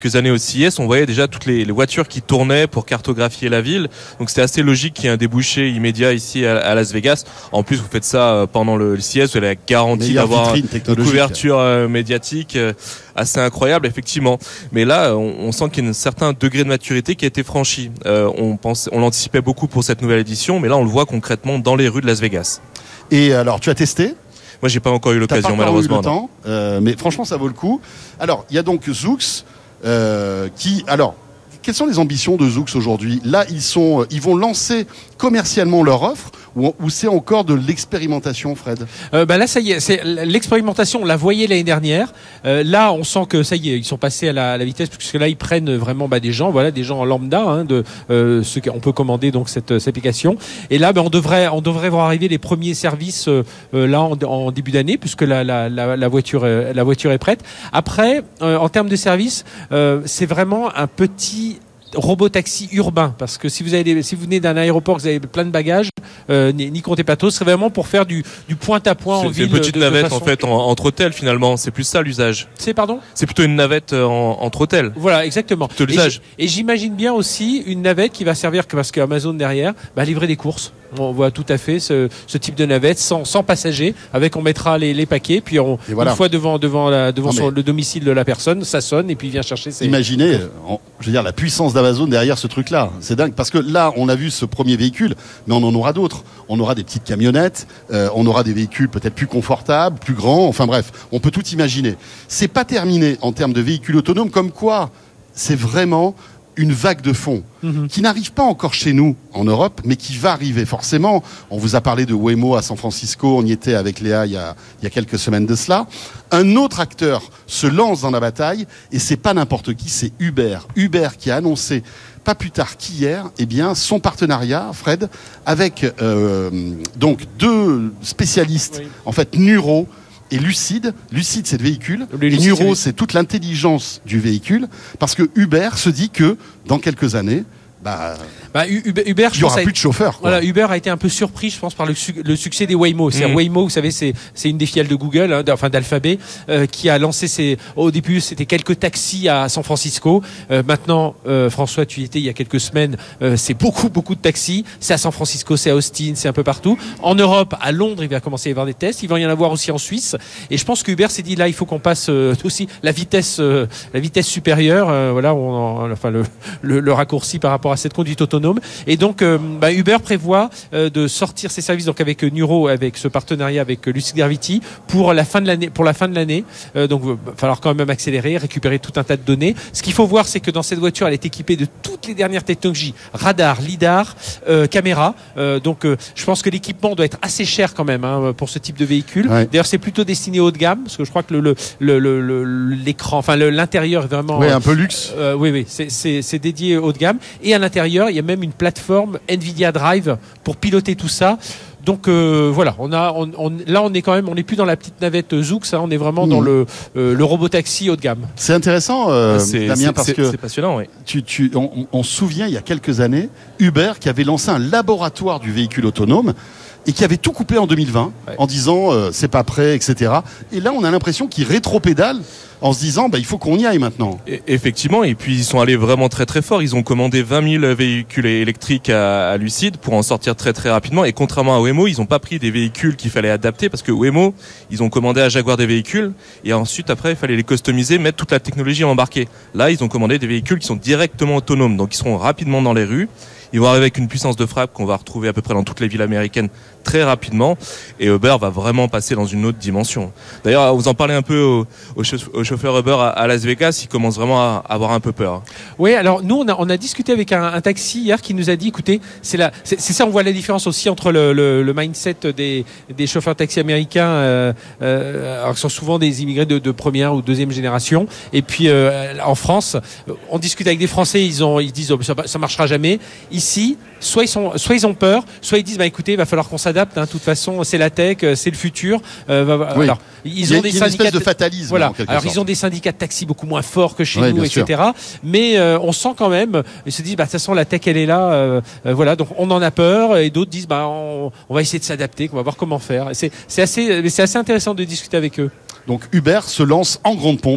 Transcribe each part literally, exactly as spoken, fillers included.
quelques années au C E S, on voyait déjà toutes les, les voitures qui tournaient pour cartographier la ville. Donc c'était assez logique qu'il y ait un débouché immédiat ici à, à Las Vegas. En plus, vous faites ça pendant le, le C E S, vous avez la garantie d'avoir une couverture euh, médiatique euh, assez incroyable, effectivement. Mais là, on, on sent qu'il y a un certain degré de maturité qui a été franchi. Euh, on pense, on l'anticipait beaucoup pour cette nouvelle édition, mais là, on le voit concrètement dans les rues de Las Vegas. Et alors, tu as testé ? Moi, j'ai pas encore eu l'occasion, T'as pas malheureusement. Eu le temps, euh, mais franchement, ça vaut le coup. Alors, il y a donc Zoox euh, qui, alors. Quelles sont les ambitions de Zoox aujourd'hui ? Là, ils sont, ils vont lancer commercialement leur offre ou, ou c'est encore de l'expérimentation, Fred ? euh, bah Là, ça y est, c'est l'expérimentation. On la voyait l'année dernière. Euh, là, on sent que ça y est, ils sont passés à la, à la vitesse, puisque là, ils prennent vraiment bah, des gens, voilà, des gens en lambda. Hein, de, euh, ceux qu'on peut commander donc cette, cette application. Et là, bah, on devrait, on devrait voir arriver les premiers services euh, là en, en début d'année, puisque la, la, la, la voiture, euh, la voiture est prête. Après, euh, en termes de services, euh, c'est vraiment un petit robot-taxi urbain, parce que si vous avez des, si vous venez d'un aéroport, vous avez plein de bagages, euh, n'y comptez pas trop. Ce serait vraiment pour faire du, du point à point en ville. C'est une petite de, navette de façon... en fait en, entre hôtels finalement. C'est plus ça l'usage. C'est pardon. C'est plutôt une navette en, entre hôtels. Voilà, exactement. Plutôt l'usage. Et j'imagine bien aussi une navette qui va servir, parce qu'Amazon derrière, bah, livrer des courses. On voit tout à fait ce, ce type de navette sans, sans passagers, avec on mettra les, les paquets, puis on, voilà. Une fois devant, devant, la, devant son, le domicile de la personne, ça sonne et puis il vient chercher ses... Imaginez, en, je veux dire, la puissance d'Amazon derrière ce truc-là. C'est dingue, parce que là, on a vu ce premier véhicule, mais on en aura d'autres. On aura des petites camionnettes, euh, on aura des véhicules peut-être plus confortables, plus grands, enfin bref, on peut tout imaginer. C'est pas terminé en termes de véhicules autonomes, comme quoi c'est vraiment une vague de fond mmh. qui n'arrive pas encore chez nous en Europe, mais qui va arriver forcément. On vous a parlé de Waymo à San Francisco, on y était avec Léa il y a, il y a quelques semaines de cela. Un autre acteur se lance dans la bataille, et c'est pas n'importe qui, c'est Uber. Uber qui a annoncé pas plus tard qu'hier, eh bien, son partenariat, Fred, avec euh, donc deux spécialistes, oui. en fait, Nuro et Lucid. Lucid, c'est le véhicule. Le et Nuro, c'est toute l'intelligence du véhicule. Parce que Uber se dit que, dans quelques années, bah, bah Uber, Uber il n'y aura plus de chauffeurs. Quoi. Voilà, Uber a été un peu surpris, je pense, par le, su- le succès des Waymo. C'est mmh. Waymo, vous savez, c'est, c'est une des filiales de Google, hein, enfin d'Alphabet, euh, qui a lancé ses. Au début, c'était quelques taxis à San Francisco. Euh, maintenant, euh, François, tu y étais il y a quelques semaines. Euh, c'est beaucoup, beaucoup de taxis. C'est à San Francisco, c'est à Austin, c'est un peu partout. En Europe, à Londres, il va commencer à y avoir des tests. Il va y en avoir aussi en Suisse. Et je pense que Uber s'est dit là, il faut qu'on passe euh, aussi la vitesse, euh, la vitesse supérieure. Euh, voilà, on en, enfin le, le, le raccourci par rapport à cette conduite autonome. Et donc euh, bah, Uber prévoit euh, de sortir ses services donc avec Nuro, avec ce partenariat avec euh, Lucid Gravity pour la fin de l'année. Pour la fin de l'année, euh, donc il va falloir quand même accélérer, récupérer tout un tas de données. Ce qu'il faut voir, c'est que dans cette voiture, elle est équipée de toutes les dernières technologies, radar, lidar, euh, caméra. Euh, donc euh, je pense que l'équipement doit être assez cher quand même hein, pour ce type de véhicule. Ouais. D'ailleurs, c'est plutôt destiné haut de gamme parce que je crois que le, le, le, le, le l'écran, enfin le, l'intérieur est vraiment. Oui, un peu luxe. Euh, oui, oui, c'est, c'est, c'est dédié haut de gamme. Et à l'intérieur, il y a même une plateforme Nvidia Drive pour piloter tout ça. Donc euh, voilà, on a, on, on, là on est quand même, on n'est plus dans la petite navette Zoox, hein, on est vraiment mmh. dans le, euh, le robotaxi haut de gamme. C'est intéressant, euh, c'est, Damien, c'est, parce c'est, que c'est passionnant, oui. Tu, tu, on, on se souvient il y a quelques années, Uber qui avait lancé un laboratoire du véhicule autonome et qui avait tout coupé en deux mille vingt ouais. en disant euh, c'est pas prêt, et cetera. Et là, on a l'impression qu'ils rétropédalent en se disant bah, il faut qu'on y aille maintenant. Et, effectivement, et puis ils sont allés vraiment très très fort. Ils ont commandé vingt mille véhicules électriques à, à Lucid pour en sortir très très rapidement. Et contrairement à Waymo, ils n'ont pas pris des véhicules qu'il fallait adapter parce que Waymo, ils ont commandé à Jaguar des véhicules et ensuite après il fallait les customiser, mettre toute la technologie embarquée. Là, ils ont commandé des véhicules qui sont directement autonomes, donc ils seront rapidement dans les rues. Ils vont arriver avec une puissance de frappe qu'on va retrouver à peu près dans toutes les villes américaines très rapidement. Et Uber va vraiment passer dans une autre dimension. D'ailleurs, vous en parlez un peu au, au, chauff- au chauffeur Uber à, à Las Vegas, il commence vraiment à avoir un peu peur. Oui, alors nous, on a, on a discuté avec un, un taxi hier qui nous a dit, écoutez, c'est, la, c'est, c'est ça, on voit la différence aussi entre le, le, le mindset des, des chauffeurs taxi américains, euh, euh, alors qui sont souvent des immigrés de, de première ou deuxième génération. Et puis euh, en France, on discute avec des Français, ils, ont, ils disent, oh, ça, ça marchera jamais. Ici, soit ils sont, soit ils ont peur, soit ils disent, bah écoutez, il va falloir qu'on s'adapte. Hein, de toute façon, c'est la tech, c'est le futur. Euh, bah, oui. Alors, ils ont il des syndicats. Une espèce de fatalisme. Voilà. Alors, sorte. Ils ont des syndicats de taxi beaucoup moins forts que chez ouais, nous, et cetera. Sûr. Mais euh, on sent quand même, ils se disent, bah de toute façon, la tech, elle est là. Euh, euh, voilà. Donc, on en a peur. Et d'autres disent, bah on, on va essayer de s'adapter, qu'on va voir comment faire. Et c'est, c'est assez, c'est assez intéressant de discuter avec eux. Donc Uber se lance en grande pompe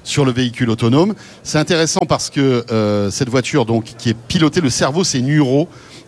sur le véhicule autonome. C'est intéressant parce que euh, cette voiture, donc, qui est pilotée, le cerveau, c'est Nuro,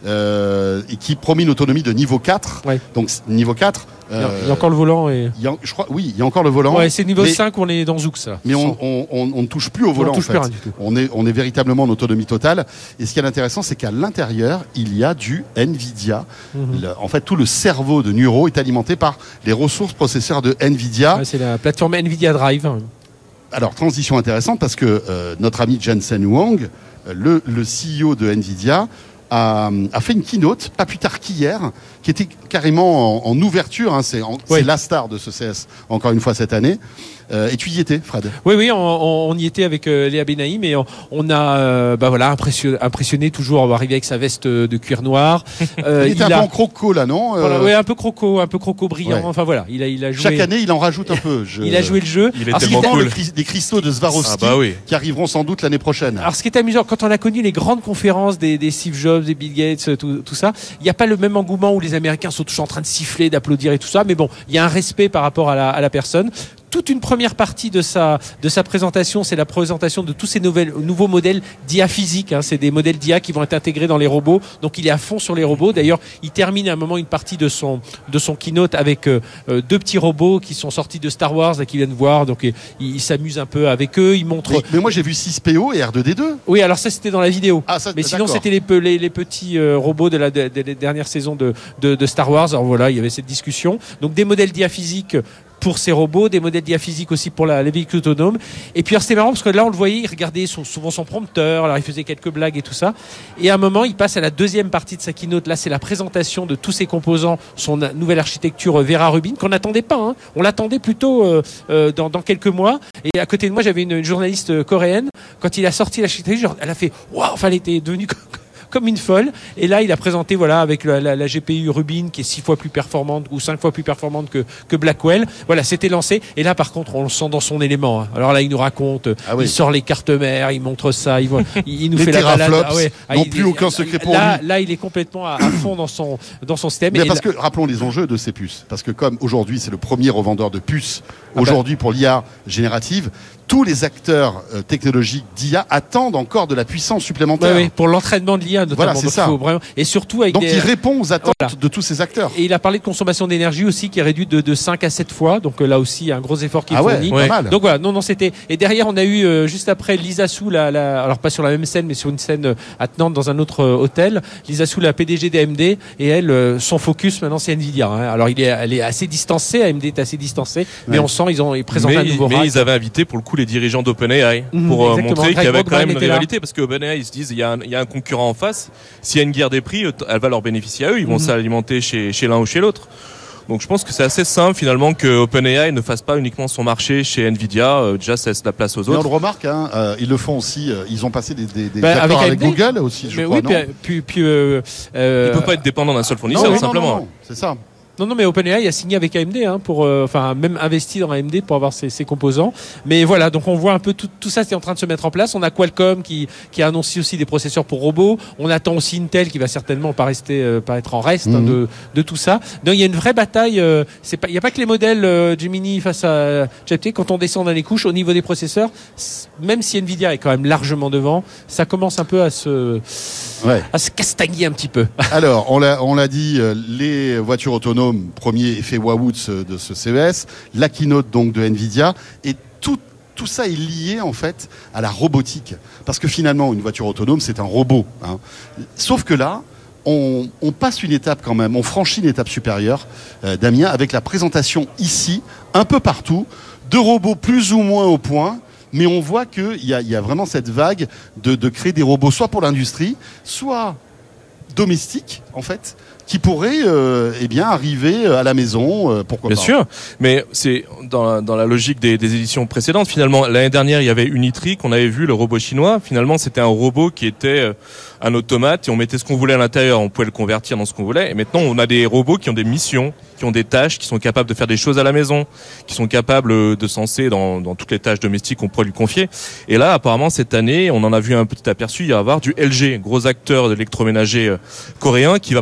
euh, et qui promet une autonomie de niveau quatre. Ouais. Donc niveau quatre. Euh, il y a encore le volant et. Il y a, je crois, oui, il y a encore le volant. Ouais, c'est niveau mais, cinq, on est dans Zouk, ça. Mais on, on, on, on ne touche plus au volant. On touche en fait. plus rien du tout. On est, on est véritablement en autonomie totale. Et ce qui est intéressant, c'est qu'à l'intérieur, il y a du Nvidia. Mm-hmm. Le, en fait, tout le cerveau de Nuro est alimenté par les ressources processeurs de Nvidia. Ouais, c'est la plateforme Nvidia Drive. Alors, transition intéressante parce que euh, notre ami Jensen Huang, le, le C E O de Nvidia, a, a fait une keynote, pas plus tard qu'hier, qui était carrément en, en ouverture. Hein, c'est en, oui. la star de ce C E S, encore une fois, cette année. Euh, et tu y étais, Fred? Oui, oui, on, on y était avec euh, Léa Benaïm et on, on a euh, bah voilà, impressionné, impressionné toujours arrivé avec sa veste de cuir noir. Euh, il était il un a... peu en croco, là, non? Voilà, euh... Oui, un peu croco, un peu croco brillant. Ouais. Enfin voilà, il a, il a joué. Chaque année, il en rajoute un peu. Je... il a joué le jeu. Il est tellement cool. Des cristaux de Swarovski ah bah oui. qui arriveront sans doute l'année prochaine. Alors, ce qui est amusant, quand on a connu les grandes conférences des, des Steve Jobs, des Bill Gates, tout, tout ça, il n'y a pas le même engouement où les Américains sont toujours en train de siffler, d'applaudir et tout ça. Mais bon, il y a un respect par rapport à la, à la personne. Toute une première partie de sa, de sa présentation, c'est la présentation de tous ces nouvelles, nouveaux modèles d'I A physiques. Hein. C'est des modèles d'I A qui vont être intégrés dans les robots. Donc il est à fond sur les robots. D'ailleurs, il termine à un moment une partie de son, de son keynote avec euh, deux petits robots qui sont sortis de Star Wars et qui viennent voir. Donc il, il s'amuse un peu avec eux. Il montre. Mais, mais moi j'ai vu six P O et R deux D deux. Oui, alors ça c'était dans la vidéo. Ah, ça, mais sinon c'était les, les, les petits euh, robots de la de, de, de dernière saison de, de, de Star Wars. Alors voilà, il y avait cette discussion. Donc des modèles d'I A physiques pour ces robots, des modèles d'I A physiques aussi pour la, les véhicules autonomes. Et puis alors c'était marrant parce que là on le voyait, il regardait son, souvent son prompteur, alors il faisait quelques blagues et tout ça. Et à un moment, il passe à la deuxième partie de sa keynote. Là, c'est la présentation de tous ses composants, son nouvelle architecture Vera Rubin qu'on n'attendait pas. Hein. On l'attendait plutôt euh, euh, dans, dans quelques mois. Et à côté de moi, j'avais une, une journaliste coréenne. Quand il a sorti l'architecture, elle a fait waouh, enfin elle était devenue comme une folle. Et là, il a présenté, voilà, avec la, la, la G P U Rubin qui est six fois plus performante ou cinq fois plus performante que, que Blackwell. Voilà, c'était lancé. Et là, par contre, on le sent dans son élément. Hein. Alors là, il nous raconte, ah oui. il sort les cartes mères, il montre ça, il, voit, il, il nous les fait la balade. Ah ouais. Ah, non il, plus aucun secret pour là, lui. Là, il est complètement à, à fond dans son, dans son système. Mais et parce là... que, rappelons les enjeux de ces puces. Parce que comme aujourd'hui, c'est le premier revendeur de puces, aujourd'hui pour l'I A générative, tous les acteurs euh, technologiques d'I A attendent encore de la puissance supplémentaire. Oui, oui, pour l'entraînement de l'I A notamment. Voilà, c'est ça. Faut vraiment... Et surtout avec donc des... il répond aux attentes voilà. de tous ces acteurs. Et il a parlé de consommation d'énergie aussi qui est réduite de, de cinq à sept fois. Donc euh, là aussi, il y a un gros effort qui est ah fourni. Ouais, pas mal. Donc voilà, non, non, c'était. Et derrière, on a eu euh, juste après Lisa Su, la, la... alors pas sur la même scène, mais sur une scène euh, à Nantes dans un autre euh, hôtel. Lisa Su, la P D G d'A M D, et elle, euh, son focus maintenant, c'est Nvidia. Hein. Alors il est, elle est assez distancée, A M D est assez distancée, ouais. mais on sent ils ont ils présentent mais, un nouveau. Mais rack. Ils avaient invité pour le coup les dirigeants d'OpenAI mmh, pour euh, montrer Greg qu'il y avait quand même une rivalité là. parce que OpenAI ils se disent il y, a un, il y a un concurrent en face. S'il y a une guerre des prix, elle va leur bénéficier à eux. Ils vont mmh. s'alimenter chez, chez l'un ou chez l'autre. Donc je pense que c'est assez simple finalement que OpenAI ne fasse pas uniquement son marché chez Nvidia. Euh, déjà ça laisse la place aux autres. Mais on le remarque, hein, euh, ils le font aussi. Euh, ils ont passé des, des, des bah, accords avec, avec Google aussi, je mais crois. Oui, non puis, puis, puis euh, euh, ils peuvent pas être dépendants d'un seul fournisseur, non, simplement. Non, non, non, c'est ça. Non, non, mais OpenAI a signé avec A M D, hein, pour, euh, enfin, même investi dans A M D pour avoir ses, ses composants. Mais voilà, donc on voit un peu tout, tout ça, c'est en train de se mettre en place. On a Qualcomm qui, qui a annoncé aussi des processeurs pour robots. On attend aussi Intel qui va certainement pas rester, euh, pas être en reste mmh. hein, de, de tout ça. Donc il y a une vraie bataille. Euh, c'est pas, il y a pas que les modèles euh, Gemini face à G P T. Quand on descend dans les couches, au niveau des processeurs, même si Nvidia est quand même largement devant, ça commence un peu à se, ouais. à se castagner un petit peu. Alors, on l'a, on l'a dit, euh, les voitures autonomes. Premier effet waouh de ce, de ce C E S, la keynote donc de Nvidia, et tout, tout ça est lié en fait à la robotique. Parce que finalement, une voiture autonome, c'est un robot. Hein. Sauf que là, on, on passe une étape quand même, on franchit une étape supérieure, euh, Damien, avec la présentation ici, un peu partout, de robots plus ou moins au point. Mais on voit qu'il y a, y a vraiment cette vague de, de créer des robots, soit pour l'industrie, soit domestiques, en fait, qui pourrait euh, eh bien arriver à la maison, euh, pourquoi bien pas. Bien sûr, mais c'est dans la, dans la logique des, des éditions précédentes. Finalement, l'année dernière, il y avait Unitree, qu'on avait vu, le robot chinois. Finalement, c'était un robot qui était euh, un automate et on mettait ce qu'on voulait à l'intérieur, on pouvait le convertir dans ce qu'on voulait. Et maintenant, on a des robots qui ont des missions, qui ont des tâches, qui sont capables de faire des choses à la maison, qui sont capables de senser dans, dans toutes les tâches domestiques qu'on pourrait lui confier. Et là, apparemment, cette année, on en a vu un petit aperçu. Il va y avoir du L G, gros acteur de l'électroménager euh, coréen, qui va présenter son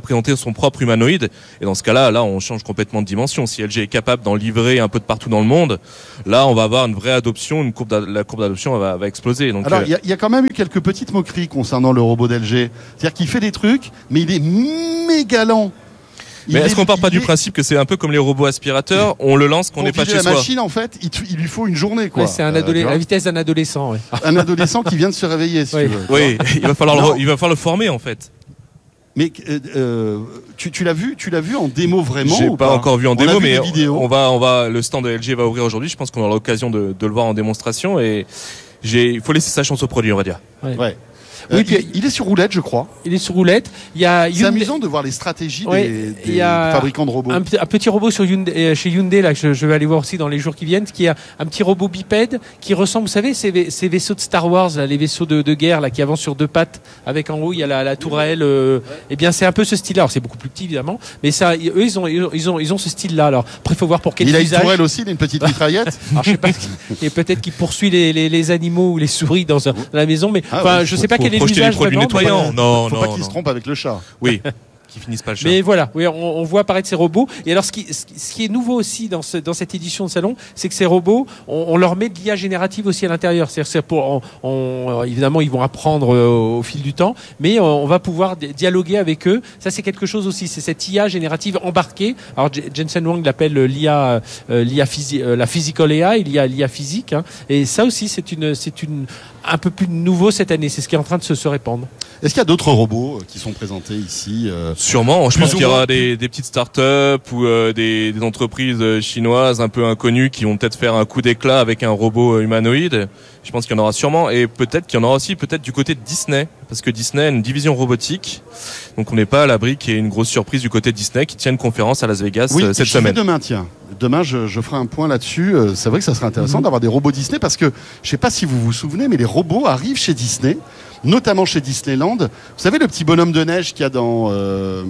son propre humanoïde. Et dans ce cas-là, là, on change complètement de dimension. Si L G est capable d'en livrer un peu de partout dans le monde, là, on va avoir une vraie adoption, une courbe la courbe d'adoption va, va exploser. Donc, alors, il euh... y, y a quand même eu quelques petites moqueries concernant le robot d'L G. C'est-à-dire qu'il fait des trucs, mais il est méga lent. Mais est-ce qu'on part pas du principe que c'est un peu comme les robots aspirateurs, on le lance qu'on n'est pas chez la soi. La machine, en fait, il, il lui faut une journée, quoi. Ouais, c'est un adolescent, euh, la vitesse d'un adolescent. Ouais. Un adolescent qui vient de se réveiller, si oui. tu veux. Oui, il va falloir le, il va falloir le former, en fait. Mais euh, tu, tu l'as vu, tu l'as vu en démo vraiment? J'ai ou pas, pas encore vu en on démo, mais on va, on va, le stand de L G va ouvrir aujourd'hui. Je pense qu'on aura l'occasion de, de le voir en démonstration et j'ai, il faut laisser sa chance au produit, on va dire. Ouais. ouais. Euh, oui, puis, il, il est sur roulette, je crois. Il est sur roulette. Il y a C'est Hyundai... amusant de voir les stratégies ouais, des, des il y a fabricants de robots. Un, un petit robot sur Hyundai, chez Hyundai là, que je, je vais aller voir aussi dans les jours qui viennent, qui a un petit robot bipède qui ressemble, vous savez, ces, ces vaisseaux de Star Wars, là, les vaisseaux de, de guerre là, qui avancent sur deux pattes, avec en haut il y a la, la tourelle. Euh, eh bien, c'est un peu ce style-là. Alors c'est beaucoup plus petit évidemment, mais ça, eux ils ont, ils ont, ils ont ce style-là. Alors après, il faut voir pour quel il usage. Il a une tourelle aussi, il a une petite mitraillette. Alors, je sais pas. Et peut-être qu'il poursuit les, les, les animaux ou les souris dans, un, dans la maison, mais enfin, ah, ouais, je sais pas quel est l'usage vraiment. Non, non, faut pas non, qu'ils non. se trompent avec le chat. Oui. Qui finissent pas le chat. Mais voilà, oui, on, on voit apparaître ces robots. Et alors, ce qui, ce qui est nouveau aussi dans, ce, dans cette édition de salon, c'est que ces robots, on, on leur met de l'I A générative aussi à l'intérieur. C'est-à-dire, pour, on, on, évidemment, ils vont apprendre au, au fil du temps, mais on, on va pouvoir dialoguer avec eux. Ça, c'est quelque chose aussi. C'est cette I A générative embarquée. Alors, Jensen Huang l'appelle l'I A, euh, l'I A physi- euh, la physical A I, l'I A, l'I A physique. Hein. Et ça aussi, c'est une, c'est une, un peu plus nouveau cette année. C'est ce qui est en train de se, se répandre. Est-ce qu'il y a d'autres robots qui sont présentés ici euh, Sûrement. Je pense qu'il y aura des, des petites startups ou euh, des, des entreprises chinoises un peu inconnues qui vont peut-être faire un coup d'éclat avec un robot humanoïde. Je pense qu'il y en aura sûrement. Et peut-être qu'il y en aura aussi peut-être du côté de Disney. Parce que Disney a une division robotique. Donc on n'est pas à l'abri qu'il y ait une grosse surprise du côté de Disney qui tient une conférence à Las Vegas oui, euh, cette semaine. Demain, tiens. Demain, je, je ferai un point là-dessus. C'est vrai que ça serait intéressant mmh. d'avoir des robots Disney parce que, je sais pas si vous vous souvenez, mais les robots arrivent chez Disney, notamment chez Disneyland. Vous savez le petit bonhomme de neige qu'il y a dans euh,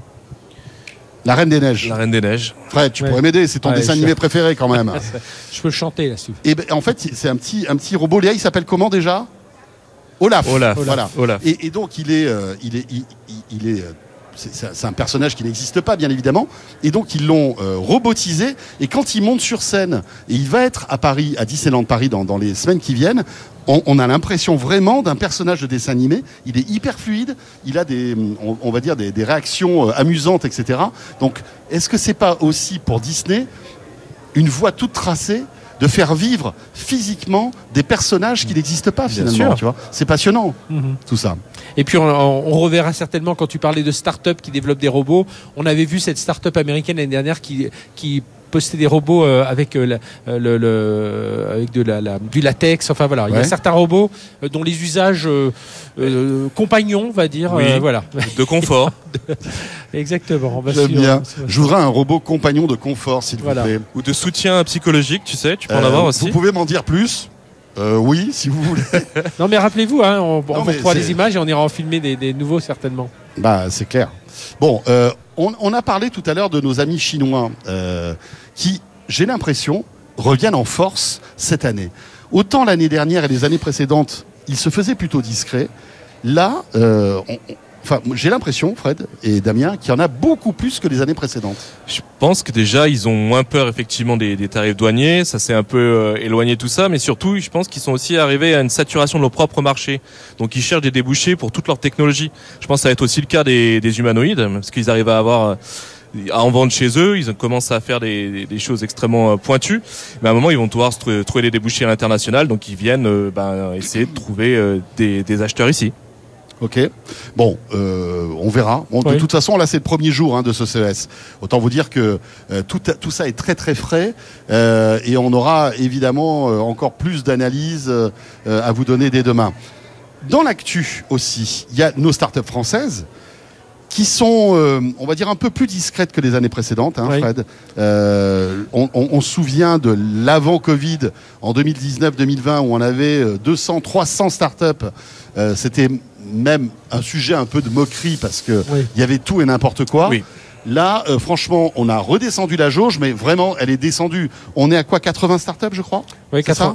La Reine des Neiges. La Reine des Neiges. Fred, tu ouais. pourrais m'aider, c'est ton ouais, dessin animé je... préféré quand même. Je peux chanter là-dessus. Et ben, en fait, c'est un petit, un petit robot. Léa, il s'appelle comment déjà? Olaf. Olaf. Voilà. Olaf. Et, et donc il est, euh, il est, il, il, il est. Euh, C'est, c'est un personnage qui n'existe pas, bien évidemment. Et donc, ils l'ont euh, robotisé. Et quand il monte sur scène, et il va être à Paris, à Disneyland Paris, dans, dans les semaines qui viennent, on, on a l'impression vraiment d'un personnage de dessin animé. Il est hyper fluide. Il a des, on, on va dire, des, des réactions euh, amusantes, et cetera. Donc, est-ce que c'est pas aussi pour Disney une voie toute tracée de faire vivre physiquement des personnages qui n'existent pas finalement, tu vois. C'est passionnant, mm-hmm. tout ça. Et puis on, on reverra certainement, quand tu parlais de start-up qui développent des robots, on avait vu cette start-up américaine l'année dernière qui, qui postait des robots euh, avec, euh, le, le, avec de la, la, du latex, enfin voilà. Ouais. Il y a certains robots euh, dont les usages euh, euh, compagnons, on va dire, oui, euh, voilà. De confort. Exactement. On va J'aime suivre, bien. on va... Je voudrais un robot compagnon de confort, s'il voilà. vous plaît. Ou de soutien psychologique, tu sais, tu peux euh, en avoir aussi. Vous pouvez m'en dire plus? Euh, oui, si vous voulez. Non, mais rappelez-vous, hein, on, on retrouvera les images et on ira en filmer des, des nouveaux certainement. Bah, c'est clair. Bon, euh, on, on a parlé tout à l'heure de nos amis chinois euh, qui, j'ai l'impression, reviennent en force cette année. Autant l'année dernière et les années précédentes, ils se faisaient plutôt discrets. Là, euh, on, on, enfin, j'ai l'impression, Fred et Damien, qu'il y en a beaucoup plus que les années précédentes. Je pense que déjà, ils ont moins peur effectivement des, des tarifs douaniers. Ça s'est un peu euh, éloigné tout ça, mais surtout, je pense qu'ils sont aussi arrivés à une saturation de leur propre marché. Donc, ils cherchent des débouchés pour toute leur technologie. Je pense que ça va être aussi le cas des, des humanoïdes, parce qu'ils arrivent à avoir à en vendre chez eux. Ils commencent à faire des, des, des choses extrêmement pointues. Mais à un moment, ils vont devoir se trouver, trouver des débouchés à l'international. Donc, ils viennent euh, ben, essayer de trouver euh, des, des acheteurs ici. Ok. Bon, euh, on verra. Bon, de oui. toute façon, là, c'est le premier jour hein, de ce C E S. Autant vous dire que euh, tout, tout ça est très très frais euh, et on aura évidemment euh, encore plus d'analyses euh, à vous donner dès demain. Dans l'actu aussi, il y a nos startups françaises qui sont, euh, on va dire, un peu plus discrètes que les années précédentes, hein, oui. Fred. Euh, on, on, on se souvient de l'avant-Covid en deux mille dix-neuf deux mille vingt où on avait deux cents, trois cents startups. Euh, c'était même un sujet un peu de moquerie parce que oui. il y avait tout et n'importe quoi. Oui. Là, euh, franchement, on a redescendu la jauge, mais vraiment, elle est descendue. On est à quoi, quatre-vingts startups, je crois? Oui, quatre-vingts.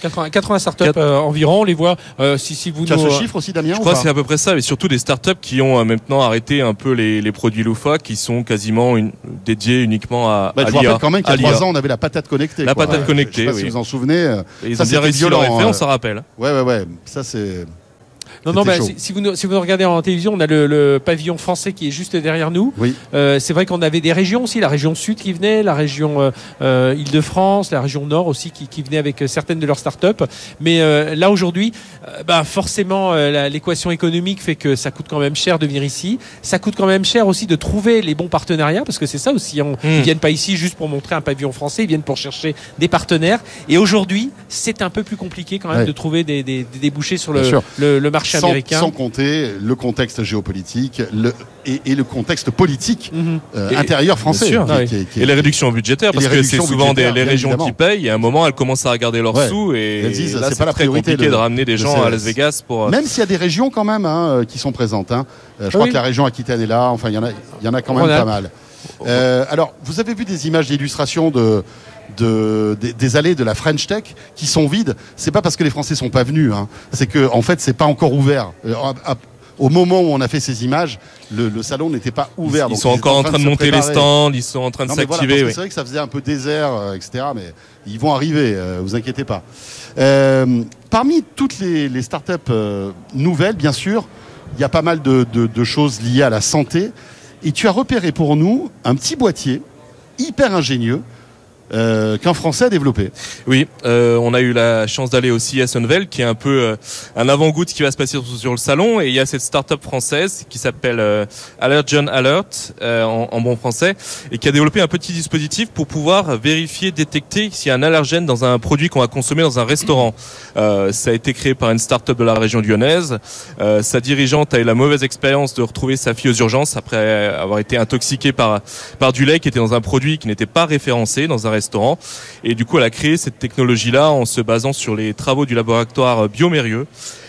quatre-vingts, quatre-vingts startups euh, environ, on les voit. Euh, si, si vous tu nous... as ce chiffre aussi, Damien? Je crois que c'est à peu près ça, mais surtout des startups qui ont euh, maintenant arrêté un peu les, les produits loufoques, qui sont quasiment une, dédiés uniquement à, bah, à je vous l'I A. rappelle quand même qu'il y a trois ans, on avait la patate connectée. La quoi. patate ouais. connectée, Je sais pas oui. si vous en souvenez. Et ils ça, ont bien réussi violent, leur effet, hein. on s'en rappelle. Ouais, ouais, ouais. Ça, c'est... Non, non, bah, si, si, vous nous, si vous nous regardez en télévision, on a le, le pavillon français qui est juste derrière nous. Oui. Euh, c'est vrai qu'on avait des régions aussi, la région sud qui venait, la région euh, euh, Île-de-France, la région nord aussi qui, qui venait avec certaines de leurs startups. Mais euh, là aujourd'hui, euh, bah, forcément, euh, la, l'équation économique fait que ça coûte quand même cher de venir ici. Ça coûte quand même cher aussi de trouver les bons partenariats, parce que c'est ça aussi. On, mmh. Ils viennent pas ici juste pour montrer un pavillon français, ils viennent pour chercher des partenaires. Et aujourd'hui, c'est un peu plus compliqué quand même ouais. de trouver des, des, des débouchés sur le, le, le marché sans, américain. Sans compter le contexte géopolitique le, et, et le contexte politique mmh. euh, et, intérieur français. Sûr, qui, oui. qui, qui, et les réductions budgétaires, parce que c'est souvent des, les régions évidemment. qui payent, et à un moment, elles commencent à regarder leurs ouais. sous, et elles disent, là, c'est, c'est pas la très compliqué de, de ramener des gens à Las Vegas pour... Même s'il y a des régions quand même hein, qui sont présentes. Hein. Je crois oui. que la région Aquitaine est là, enfin, il y en a, il y en a quand même pas mal. Euh, alors, vous avez vu des images d'illustration de... De, des, des allées de la French Tech qui sont vides. C'est pas parce que les Français sont pas venus, hein. C'est que en fait c'est pas encore ouvert. Au moment où on a fait ces images, le, le salon n'était pas ouvert. Ils donc sont ils encore en train de, de monter les stands, ils sont en train de non, s'activer. Voilà, oui. C'est vrai que ça faisait un peu désert, euh, et cetera. Mais ils vont arriver, euh, vous inquiétez pas. Euh, parmi toutes les, les startups euh, nouvelles, bien sûr, il y a pas mal de, de, de choses liées à la santé. Et tu as repéré pour nous un petit boîtier hyper ingénieux. Euh, qu'un Français a développé. Oui, euh, on a eu la chance d'aller au C E S Unveil, qui est un peu euh, un avant-goût de ce qui va se passer sur, sur le salon. Et il y a cette start-up française qui s'appelle euh, Allergen Alert, euh, en, en bon français, et qui a développé un petit dispositif pour pouvoir vérifier, détecter s'il y a un allergène dans un produit qu'on va consommer dans un restaurant. Euh, ça a été créé par une start-up de la région lyonnaise. Euh, sa dirigeante a eu la mauvaise expérience de retrouver sa fille aux urgences après avoir été intoxiquée par, par du lait qui était dans un produit qui n'était pas référencé dans un restaurant. Et du coup, elle a créé cette technologie-là en se basant sur les travaux du laboratoire Biomérieux.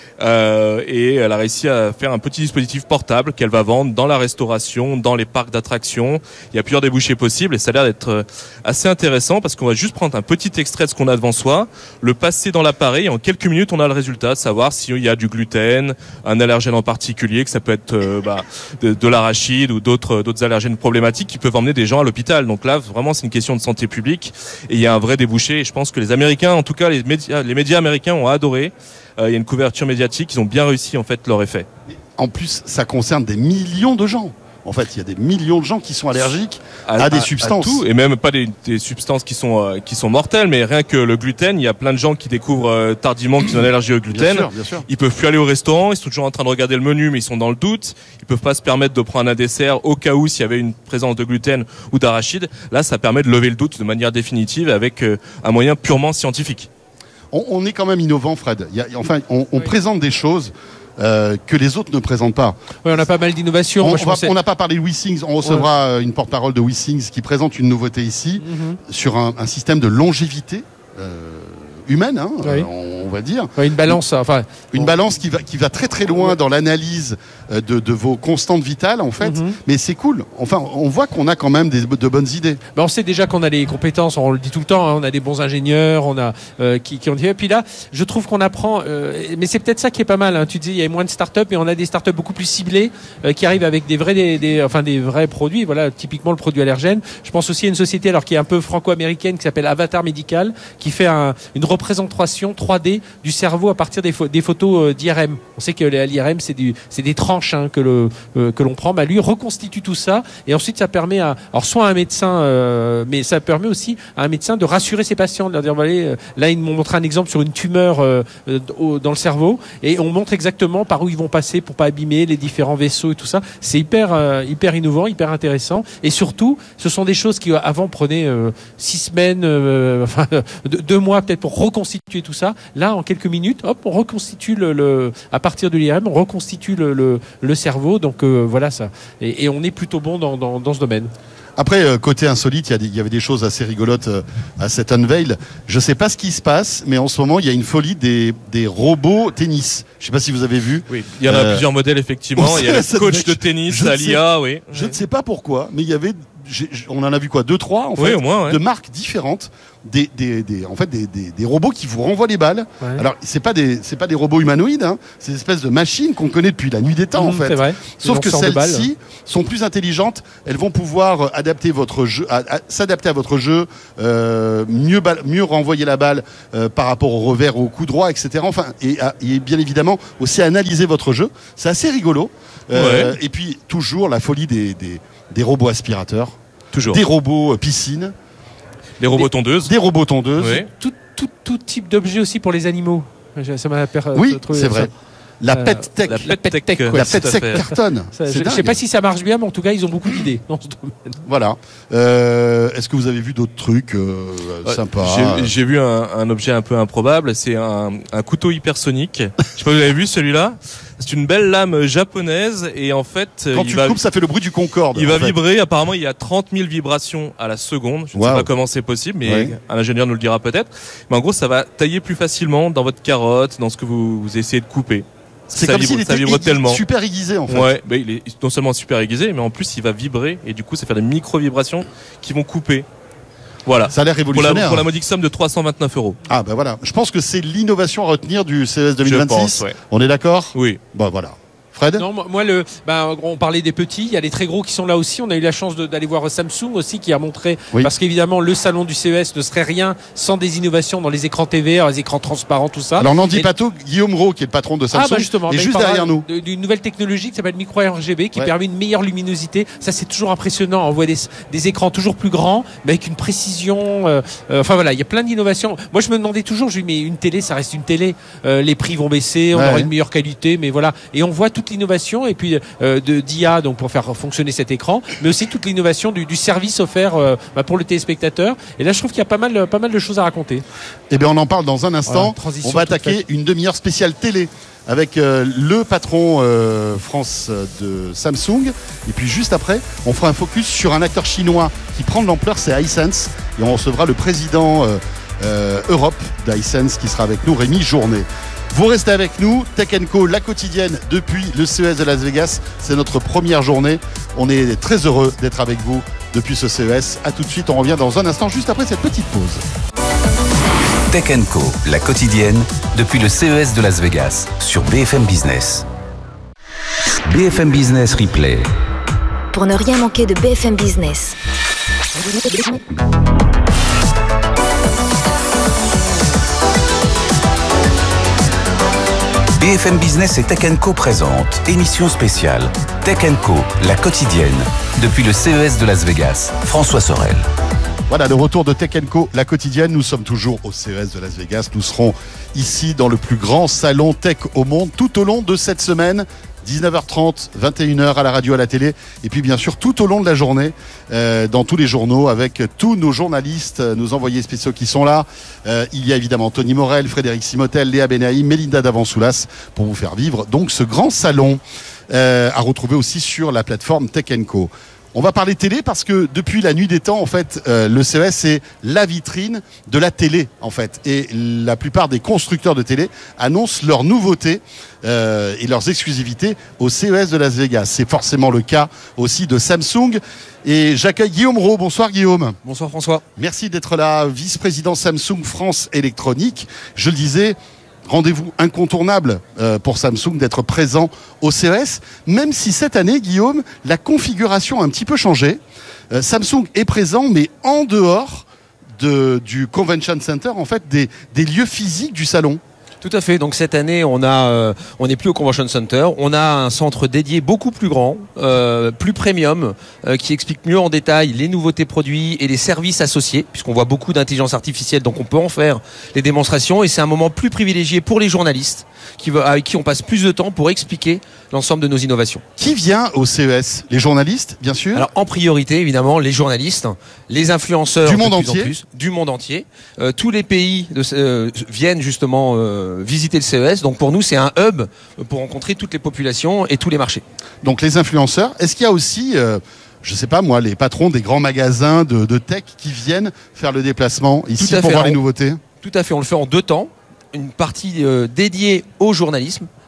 Euh, et elle a réussi à faire un petit dispositif portable qu'elle va vendre dans la restauration, dans les parcs d'attractions. Il y a plusieurs débouchés possibles et ça a l'air d'être assez intéressant parce qu'on va juste prendre un petit extrait de ce qu'on a devant soi, le passer dans l'appareil et en quelques minutes on a le résultat, savoir s'il y a du gluten, un allergène en particulier, que ça peut être euh, bah, de, de l'arachide ou d'autres, d'autres allergènes problématiques qui peuvent emmener des gens à l'hôpital. Donc là, vraiment, c'est une question de santé publique et il y a un vrai débouché. Et je pense que les Américains, en tout cas les médias, les médias américains ont adoré. Euh, il y a une couverture médiatique, ils ont bien réussi en fait leur effet. En plus, ça concerne des millions de gens. En fait, il y a des millions de gens qui sont allergiques à, à des à, substances. À tout, et même pas des, des substances qui sont euh, qui sont mortelles, mais rien que le gluten, il y a plein de gens qui découvrent euh, tardivement qu'ils ont une allergie au gluten. Bien sûr, bien sûr. Ils peuvent plus aller au restaurant, ils sont toujours en train de regarder le menu, mais ils sont dans le doute. Ils peuvent pas se permettre de prendre un dessert au cas où s'il y avait une présence de gluten ou d'arachide. Là, ça permet de lever le doute de manière définitive avec euh, un moyen purement scientifique. On, on est quand même innovant, Fred. Il y a, enfin, on, on oui. présente des choses euh, que les autres ne présentent pas. Oui, on a pas mal d'innovations. On n'a pas parlé de WeSings. On recevra ouais. une porte-parole de WeSings qui présente une nouveauté ici mm-hmm. sur un, un système de longévité euh, humaine, hein, oui. on, on va dire. Oui, une balance. Enfin, une bon. balance qui va, qui va très très loin dans l'analyse de, de vos constantes vitales, en fait. Mm-hmm. Mais c'est cool. Enfin, on voit qu'on a quand même des, de bonnes idées. Ben, on sait déjà qu'on a les compétences, on le dit tout le temps, hein, on a des bons ingénieurs, on a euh, qui, qui ont dit. Et puis là, je trouve qu'on apprend. Euh, mais c'est peut-être ça qui est pas mal. Hein. Tu dis, il y a moins de start-up et on a des start-up beaucoup plus ciblées euh, qui arrivent avec des vrais, des, des, enfin des vrais produits. Voilà, typiquement le produit allergène. Je pense aussi à une société alors qui est un peu franco-américaine qui s'appelle Avatar Medical, qui fait un, une représentation trois D du cerveau à partir des, fo- des photos d'I R M. On sait que l'I R M c'est du, c'est des tranches hein, que le euh, que l'on prend. Bah lui reconstitue tout ça et ensuite ça permet à, alors soit à un médecin, euh, mais ça permet aussi à un médecin de rassurer ses patients, de leur dire allez, euh, là ils m'ont montré un exemple sur une tumeur euh, euh, au, dans le cerveau et on montre exactement par où ils vont passer pour pas abîmer les différents vaisseaux et tout ça. C'est hyper euh, hyper innovant, hyper intéressant et surtout ce sont des choses qui avant prenaient euh, six semaines, euh, enfin deux, deux mois peut-être pour reconstituer tout ça. Là en quelques minutes, hop, on reconstitue le, le à partir de l'I R M, on reconstitue le, le, le cerveau. Donc euh, voilà ça. Et, et on est plutôt bon dans, dans, dans ce domaine. Après, euh, côté insolite, il y, y avait des choses assez rigolotes euh, à cet unveil. Je sais pas ce qui se passe, mais en ce moment, il y a une folie des, des robots tennis. Je sais pas si vous avez vu. Oui, il y en a euh, plusieurs modèles, effectivement. Il y a le coach de tennis à l'I A, oui. Je ne sais pas pourquoi, mais il y avait j'ai, on en a vu quoi, deux, trois en fait, oui, au moins, ouais. de marques différentes, des, des, des, en fait, des, des, des robots qui vous renvoient les balles. Ouais. Alors, c'est pas des, c'est pas des robots humanoïdes, hein, c'est des espèces de machines qu'on connaît depuis la nuit des temps, Mmh, en fait. c'est vrai. Sauf Des que lanceurs de balles. celles-ci sont plus intelligentes. Elles vont pouvoir adapter votre jeu, à, à, s'adapter à votre jeu, euh, mieux, balle, mieux renvoyer la balle euh, par rapport au revers ou au coup droit, et cetera. Enfin, et, et bien évidemment aussi analyser votre jeu. C'est assez rigolo. Euh, Ouais. Et puis toujours la folie des, des, des robots aspirateurs, Toujours. des robots euh, piscines, Les robots tondeuses. des robots tondeuses. Oui. Tout, tout, tout type d'objet aussi pour les animaux. Ça m'a per- Oui, trouvé c'est ça. vrai. La Euh, pet tech, La La pet pet tech, tech, ouais, la tout pet à tech fait. cartonne. Ça, C'est je ne sais dingue. pas si ça marche bien, mais en tout cas, ils ont beaucoup d'idées dans ce domaine. Voilà. Euh, est-ce que vous avez vu d'autres trucs euh, Ouais, sympas? J'ai, j'ai vu un, un objet un peu improbable, c'est un, un couteau hypersonique. Je sais pas si vous avez vu celui-là. C'est une belle lame japonaise et en fait, Quand il tu va, coupes, ça fait le bruit du Concorde. il va en fait. vibrer. Apparemment, il y a trente mille vibrations à la seconde. Je ne Wow. sais pas comment c'est possible, mais Ouais. un ingénieur nous le dira peut-être. Mais en gros, ça va tailler plus facilement dans votre carotte, dans ce que vous, vous essayez de couper. C'est ça comme vibre, s'il ça était vibre aiguë- tellement. super aiguisé en fait. Ouais, bah, il est non seulement super aiguisé, mais en plus il va vibrer et du coup ça fait des micro-vibrations qui vont couper. Voilà. Ça a l'air Pour la, révolutionnaire. pour la modique somme de trois cent vingt-neuf euros. Ah ben voilà. Je pense que c'est l'innovation à retenir du C E S deux mille Je vingt-six. pense, ouais. On est d'accord? Oui. Bon voilà. Fred? Non, moi, moi, le, ben, on parlait des petits, il y a les très gros qui sont là aussi. On a eu la chance de- d'aller voir Samsung aussi, qui a montré, Oui. parce qu'évidemment, le salon du C E S ne serait rien sans des innovations dans les écrans T V, les écrans transparents, tout ça. Alors n'en dit Et- pas tout, Guillaume Rowe, qui est le patron de Samsung, Ah bah justement, est bah, il juste parlera derrière nous. de- D'une nouvelle technologie qui s'appelle micro R G B qui Ouais. permet une meilleure luminosité. Ça c'est toujours impressionnant. On voit des, des écrans toujours plus grands, mais avec une précision. euh, euh, enfin voilà, il y a plein d'innovations. Moi je me demandais toujours, je lui dis, mais une télé, ça reste une télé. Euh, les prix vont baisser, on Ouais. aura une meilleure qualité, mais voilà. Et on voit toute l'innovation et puis euh, de d'I A donc pour faire fonctionner cet écran, mais aussi toute l'innovation du, du service offert euh, bah, pour le téléspectateur. Et là je trouve qu'il y a pas mal, pas mal de choses à raconter. Eh bien on en parle dans un instant. Voilà, transition On va toute attaquer faite. une demi-heure spéciale télé avec euh, le patron euh, France de Samsung. Et puis juste après, on fera un focus sur un acteur chinois qui prend de l'ampleur, c'est Hisense. Et on recevra le président euh, euh, Europe d'Hisense qui sera avec nous, Rémi Journet. Vous restez avec nous, Tech and Co, la quotidienne depuis le C E S de Las Vegas. C'est notre première journée. On est très heureux d'être avec vous depuis ce C E S. A tout de suite, on revient dans un instant, juste après cette petite pause. Tech and Co, la quotidienne, depuis le C E S de Las Vegas, sur B F M Business. B F M Business Replay. Pour ne rien manquer de B F M Business. B F M Business et Tech and Co présente émission spéciale Tech and Co, la quotidienne, depuis le C E S de Las Vegas. François Sorel. Voilà, le retour de Tech and Co, la quotidienne. Nous sommes toujours au C E S de Las Vegas. Nous serons ici dans le plus grand salon tech au monde tout au long de cette semaine. dix-neuf heures trente, vingt et une heures à la radio, à la télé. Et puis bien sûr tout au long de la journée, euh, dans tous les journaux, avec tous nos journalistes, nos envoyés spéciaux qui sont là. Euh, il y a évidemment Tony Morel, Frédéric Simotel, Léa Benaï, Mélinda Davansoulas pour vous faire vivre donc ce grand salon euh, à retrouver aussi sur la plateforme Tech and Co. On va parler télé parce que depuis la nuit des temps, en fait, euh, le C E S c'est la vitrine de la télé, en fait. Et la plupart des constructeurs de télé annoncent leurs nouveautés euh, et leurs exclusivités au C E S de Las Vegas. C'est forcément le cas aussi de Samsung. Et j'accueille Guillaume Rowe. Bonsoir Guillaume. Bonsoir François. Merci d'être là, vice-président Samsung France Électronique. Je le disais, rendez-vous incontournable euh, pour Samsung d'être présent au C E S, même si cette année, Guillaume, la configuration a un petit peu changé. Euh, Samsung est présent, mais en dehors de, du Convention Center, en fait, des, des lieux physiques du salon. Tout à fait. Donc cette année, on a, euh, on n'est plus au Convention Center. On a un centre dédié beaucoup plus grand, euh, plus premium, euh, qui explique mieux en détail les nouveautés produits et les services associés, puisqu'on voit beaucoup d'intelligence artificielle, donc on peut en faire les démonstrations. Et c'est un moment plus privilégié pour les journalistes, qui, avec qui on passe plus de temps pour expliquer l'ensemble de nos innovations. Qui vient au C E S? Les journalistes, bien sûr. Alors en priorité, évidemment, les journalistes, les influenceurs Du monde de plus entier. en plus, du monde entier. Euh, tous les pays de, euh, viennent justement euh, visiter le C E S. Donc pour nous, c'est un hub pour rencontrer toutes les populations et tous les marchés. Donc les influenceurs. Est-ce qu'il y a aussi, euh, je sais pas moi, les patrons des grands magasins de, de tech qui viennent faire le déplacement ici Tout à pour fait. voir les Alors, nouveautés? Tout à fait, on le fait en deux temps. Une partie euh, dédiée au journalisme,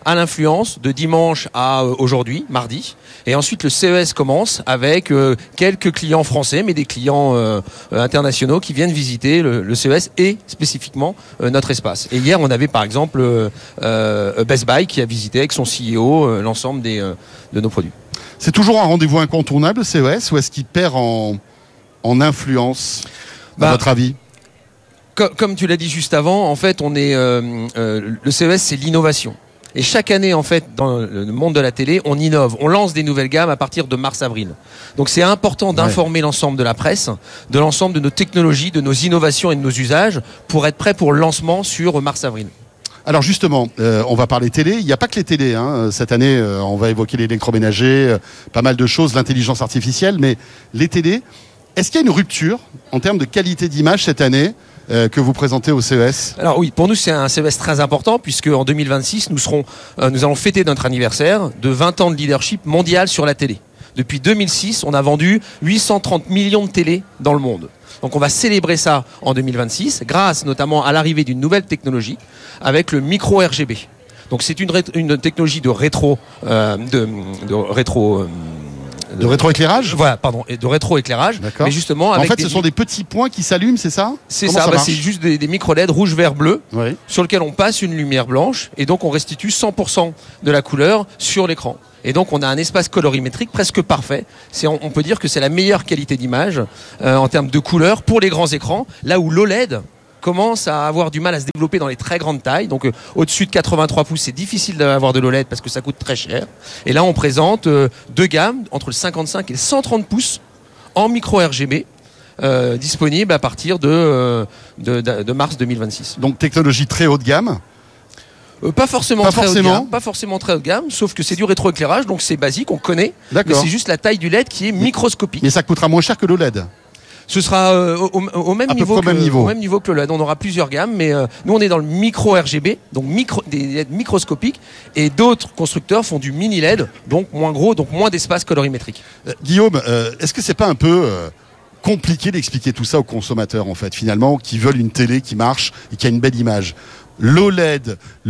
à l'influence de dimanche à euh, aujourd'hui, mardi. Et ensuite, le C E S commence avec euh, quelques clients français, mais des clients euh, euh, internationaux qui viennent visiter le, le C E S et spécifiquement euh, notre espace. Et hier, on avait par exemple euh, euh, Best Buy qui a visité avec son C E O euh, l'ensemble des, euh, de nos produits. C'est toujours un rendez-vous incontournable, le C E S, ou est-ce qu'il perd en, en influence, à Bah, votre avis? Comme, comme tu l'as dit juste avant, en fait, on est euh, euh, le C E S, c'est l'innovation. Et chaque année, en fait, dans le monde de la télé, on innove, on lance des nouvelles gammes à partir de mars-avril. Donc, c'est important d'informer ouais. l'ensemble de la presse, de l'ensemble de nos technologies, de nos innovations et de nos usages, pour être prêt pour le lancement sur mars-avril. Alors justement, euh, on va parler télé. Il n'y a pas que les télés. Hein. Cette année, euh, on va évoquer l'électroménager, euh, pas mal de choses, l'intelligence artificielle, mais les télés. Est-ce qu'il y a une rupture en termes de qualité d'image cette année euh, que vous présentez au C E S? Alors oui, pour nous c'est un C E S très important puisque en deux mille vingt-six nous serons, euh, nous allons fêter notre anniversaire de vingt ans de leadership mondial sur la télé. Depuis deux mille six, on a vendu huit cent trente millions de télés dans le monde. Donc on va célébrer ça en deux mille vingt-six grâce notamment à l'arrivée d'une nouvelle technologie avec le micro R G B. Donc c'est une, une technologie de rétro, euh, de, de rétro. Euh, De rétroéclairage? Voilà, pardon, et de rétroéclairage. D'accord. Mais justement, avec en fait, des ce sont des petits points qui s'allument, c'est ça? C'est Comment ça, ça bah, marche? c'est juste des, des micro-L E D rouge, vert, bleu, oui. sur lesquels on passe une lumière blanche, et donc on restitue cent pour cent de la couleur sur l'écran. Et donc on a un espace colorimétrique presque parfait. C'est, on, on peut dire que c'est la meilleure qualité d'image euh, en termes de couleur pour les grands écrans, là où l'O L E D commence à avoir du mal à se développer dans les très grandes tailles. Donc euh, au-dessus de quatre-vingt-trois pouces, c'est difficile d'avoir de l'O L E D parce que ça coûte très cher. Et là, on présente euh, deux gammes entre le cinquante-cinq et le cent trente pouces en micro R G B. Euh, disponible à partir de, euh, de, de, de mars deux mille vingt-six. Donc technologie très haut de gamme. Euh, pas forcément pas très forcément. haut de gamme, pas forcément très haut de gamme, sauf que c'est du rétroéclairage, donc c'est basique, on connaît. D'accord. Mais c'est juste la taille du L E D qui est microscopique. Mais ça coûtera moins cher que l'O L E D. Ce sera euh, au, au, même à peu niveau près que, au même niveau. au même niveau que le L E D. On aura plusieurs gammes, mais euh, nous on est dans le micro R G B, donc micro, des L E D microscopiques, et d'autres constructeurs font du mini L E D, donc moins gros, donc moins d'espace colorimétrique. Euh, Guillaume, euh, est-ce que c'est pas un peu euh, compliqué d'expliquer tout ça aux consommateurs en fait, finalement, qui veulent une télé qui marche et qui a une belle image? L'O L E D,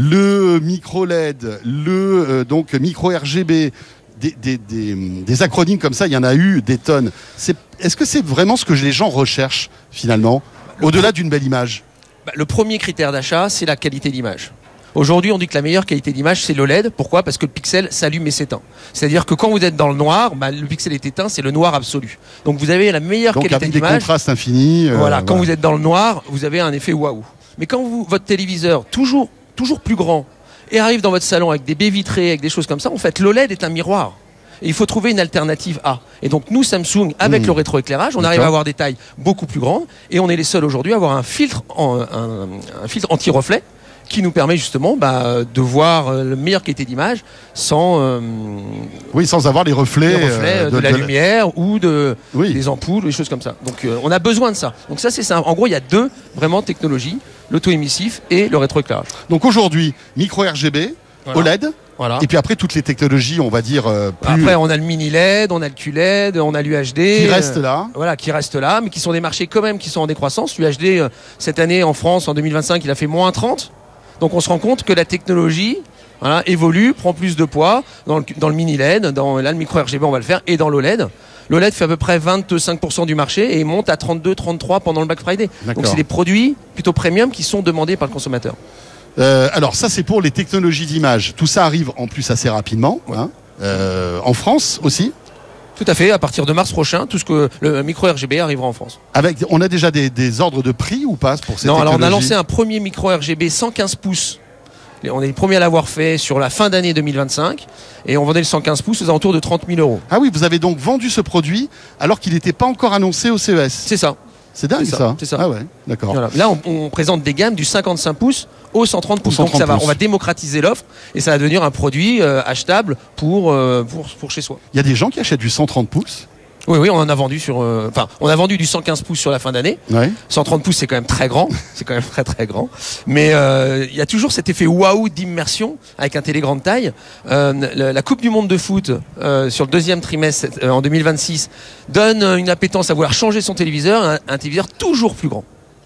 le micro L E D, le euh, donc micro R G B. Des, des, des, des acronymes comme ça, il y en a eu des tonnes. C'est, est-ce que c'est vraiment ce que les gens recherchent finalement, le au-delà d'une belle image? Bah, le premier critère d'achat, c'est la qualité d'image. Aujourd'hui, on dit que la meilleure qualité d'image, c'est l'O L E D. Pourquoi? Parce que le pixel s'allume et s'éteint. C'est-à-dire que quand vous êtes dans le noir, bah, le pixel est éteint, c'est le noir absolu. Donc vous avez la meilleure Donc, qualité avec d'image. des contrastes infinis. Euh, voilà, quand voilà. vous êtes dans le noir, vous avez un effet waouh. Mais quand vous, votre téléviseur, toujours, toujours plus grand, et arrive dans votre salon avec des baies vitrées, avec des choses comme ça, en fait, l'O L E D est un miroir. Et il faut trouver une alternative A. Et donc nous, Samsung, avec mmh. le rétroéclairage, on D'accord. arrive à avoir des tailles beaucoup plus grandes, et on est les seuls aujourd'hui à avoir un filtre, en, un, un filtre anti-reflet qui nous permet justement bah, de voir euh, la meilleure qualité d'image sans euh, oui, sans avoir les reflets, les reflets euh, de, de la de lumière ou de oui. des ampoules, des choses comme ça. Donc euh, on a besoin de ça. Donc ça c'est ça. En gros, il y a deux vraiment technologies, l'auto-émissif et le rétroéclairage. Donc aujourd'hui, micro R G B, voilà. O L E D. Voilà. Et puis après toutes les technologies, on va dire euh, plus... Après on a le mini L E D, on a le Q L E D, on a l'U H D qui reste là. Euh, voilà, qui reste là, mais qui sont des marchés quand même qui sont en décroissance. L'U H D euh, cette année en France en deux mille vingt-cinq, il a fait moins trente. Donc on se rend compte que la technologie voilà, évolue, prend plus de poids dans le, dans le mini L E D, dans là le micro R G B on va le faire et dans l'O L E D. L'O L E D fait à peu près vingt-cinq pour cent du marché et monte à trente-deux trente-trois pendant le Black Friday. D'accord. Donc c'est des produits plutôt premium qui sont demandés par le consommateur. Euh, alors ça c'est pour les technologies d'image. Tout ça arrive en plus assez rapidement, ouais. hein, euh, en France aussi. Tout à fait, à partir de mars prochain, tout ce que le micro R G B arrivera en France. Avec, on a déjà des, des ordres de prix ou pas pour ces Non, technologies? alors on a lancé un premier micro R G B cent quinze pouces. On est les premiers à l'avoir fait sur la fin d'année deux mille vingt-cinq et on vendait le cent quinze pouces aux alentours de trente mille euros. Ah oui, vous avez donc vendu ce produit alors qu'il n'était pas encore annoncé au C E S. C'est ça. C'est dingue c'est ça, ça. C'est ça. Ah ouais, d'accord. Voilà. Là, on, on présente des gammes du cinquante-cinq pouces au cent trente pouces. cent trente Donc ça va, pouces. on va démocratiser l'offre et ça va devenir un produit euh, achetable pour, euh, pour pour chez soi. Il y a des gens qui achètent du cent trente pouces. Oui, oui, on en a vendu sur, euh, enfin, on a vendu du cent quinze pouces sur la fin d'année. Ouais. cent trente pouces, c'est quand même très grand, c'est quand même très très grand. Mais euh, il y a toujours cet effet waouh d'immersion avec un télé grande taille. Euh, la, la Coupe du Monde de foot euh, sur le deuxième trimestre euh, en deux mille vingt-six donne une appétence à vouloir changer son téléviseur, un, un téléviseur toujours plus grand.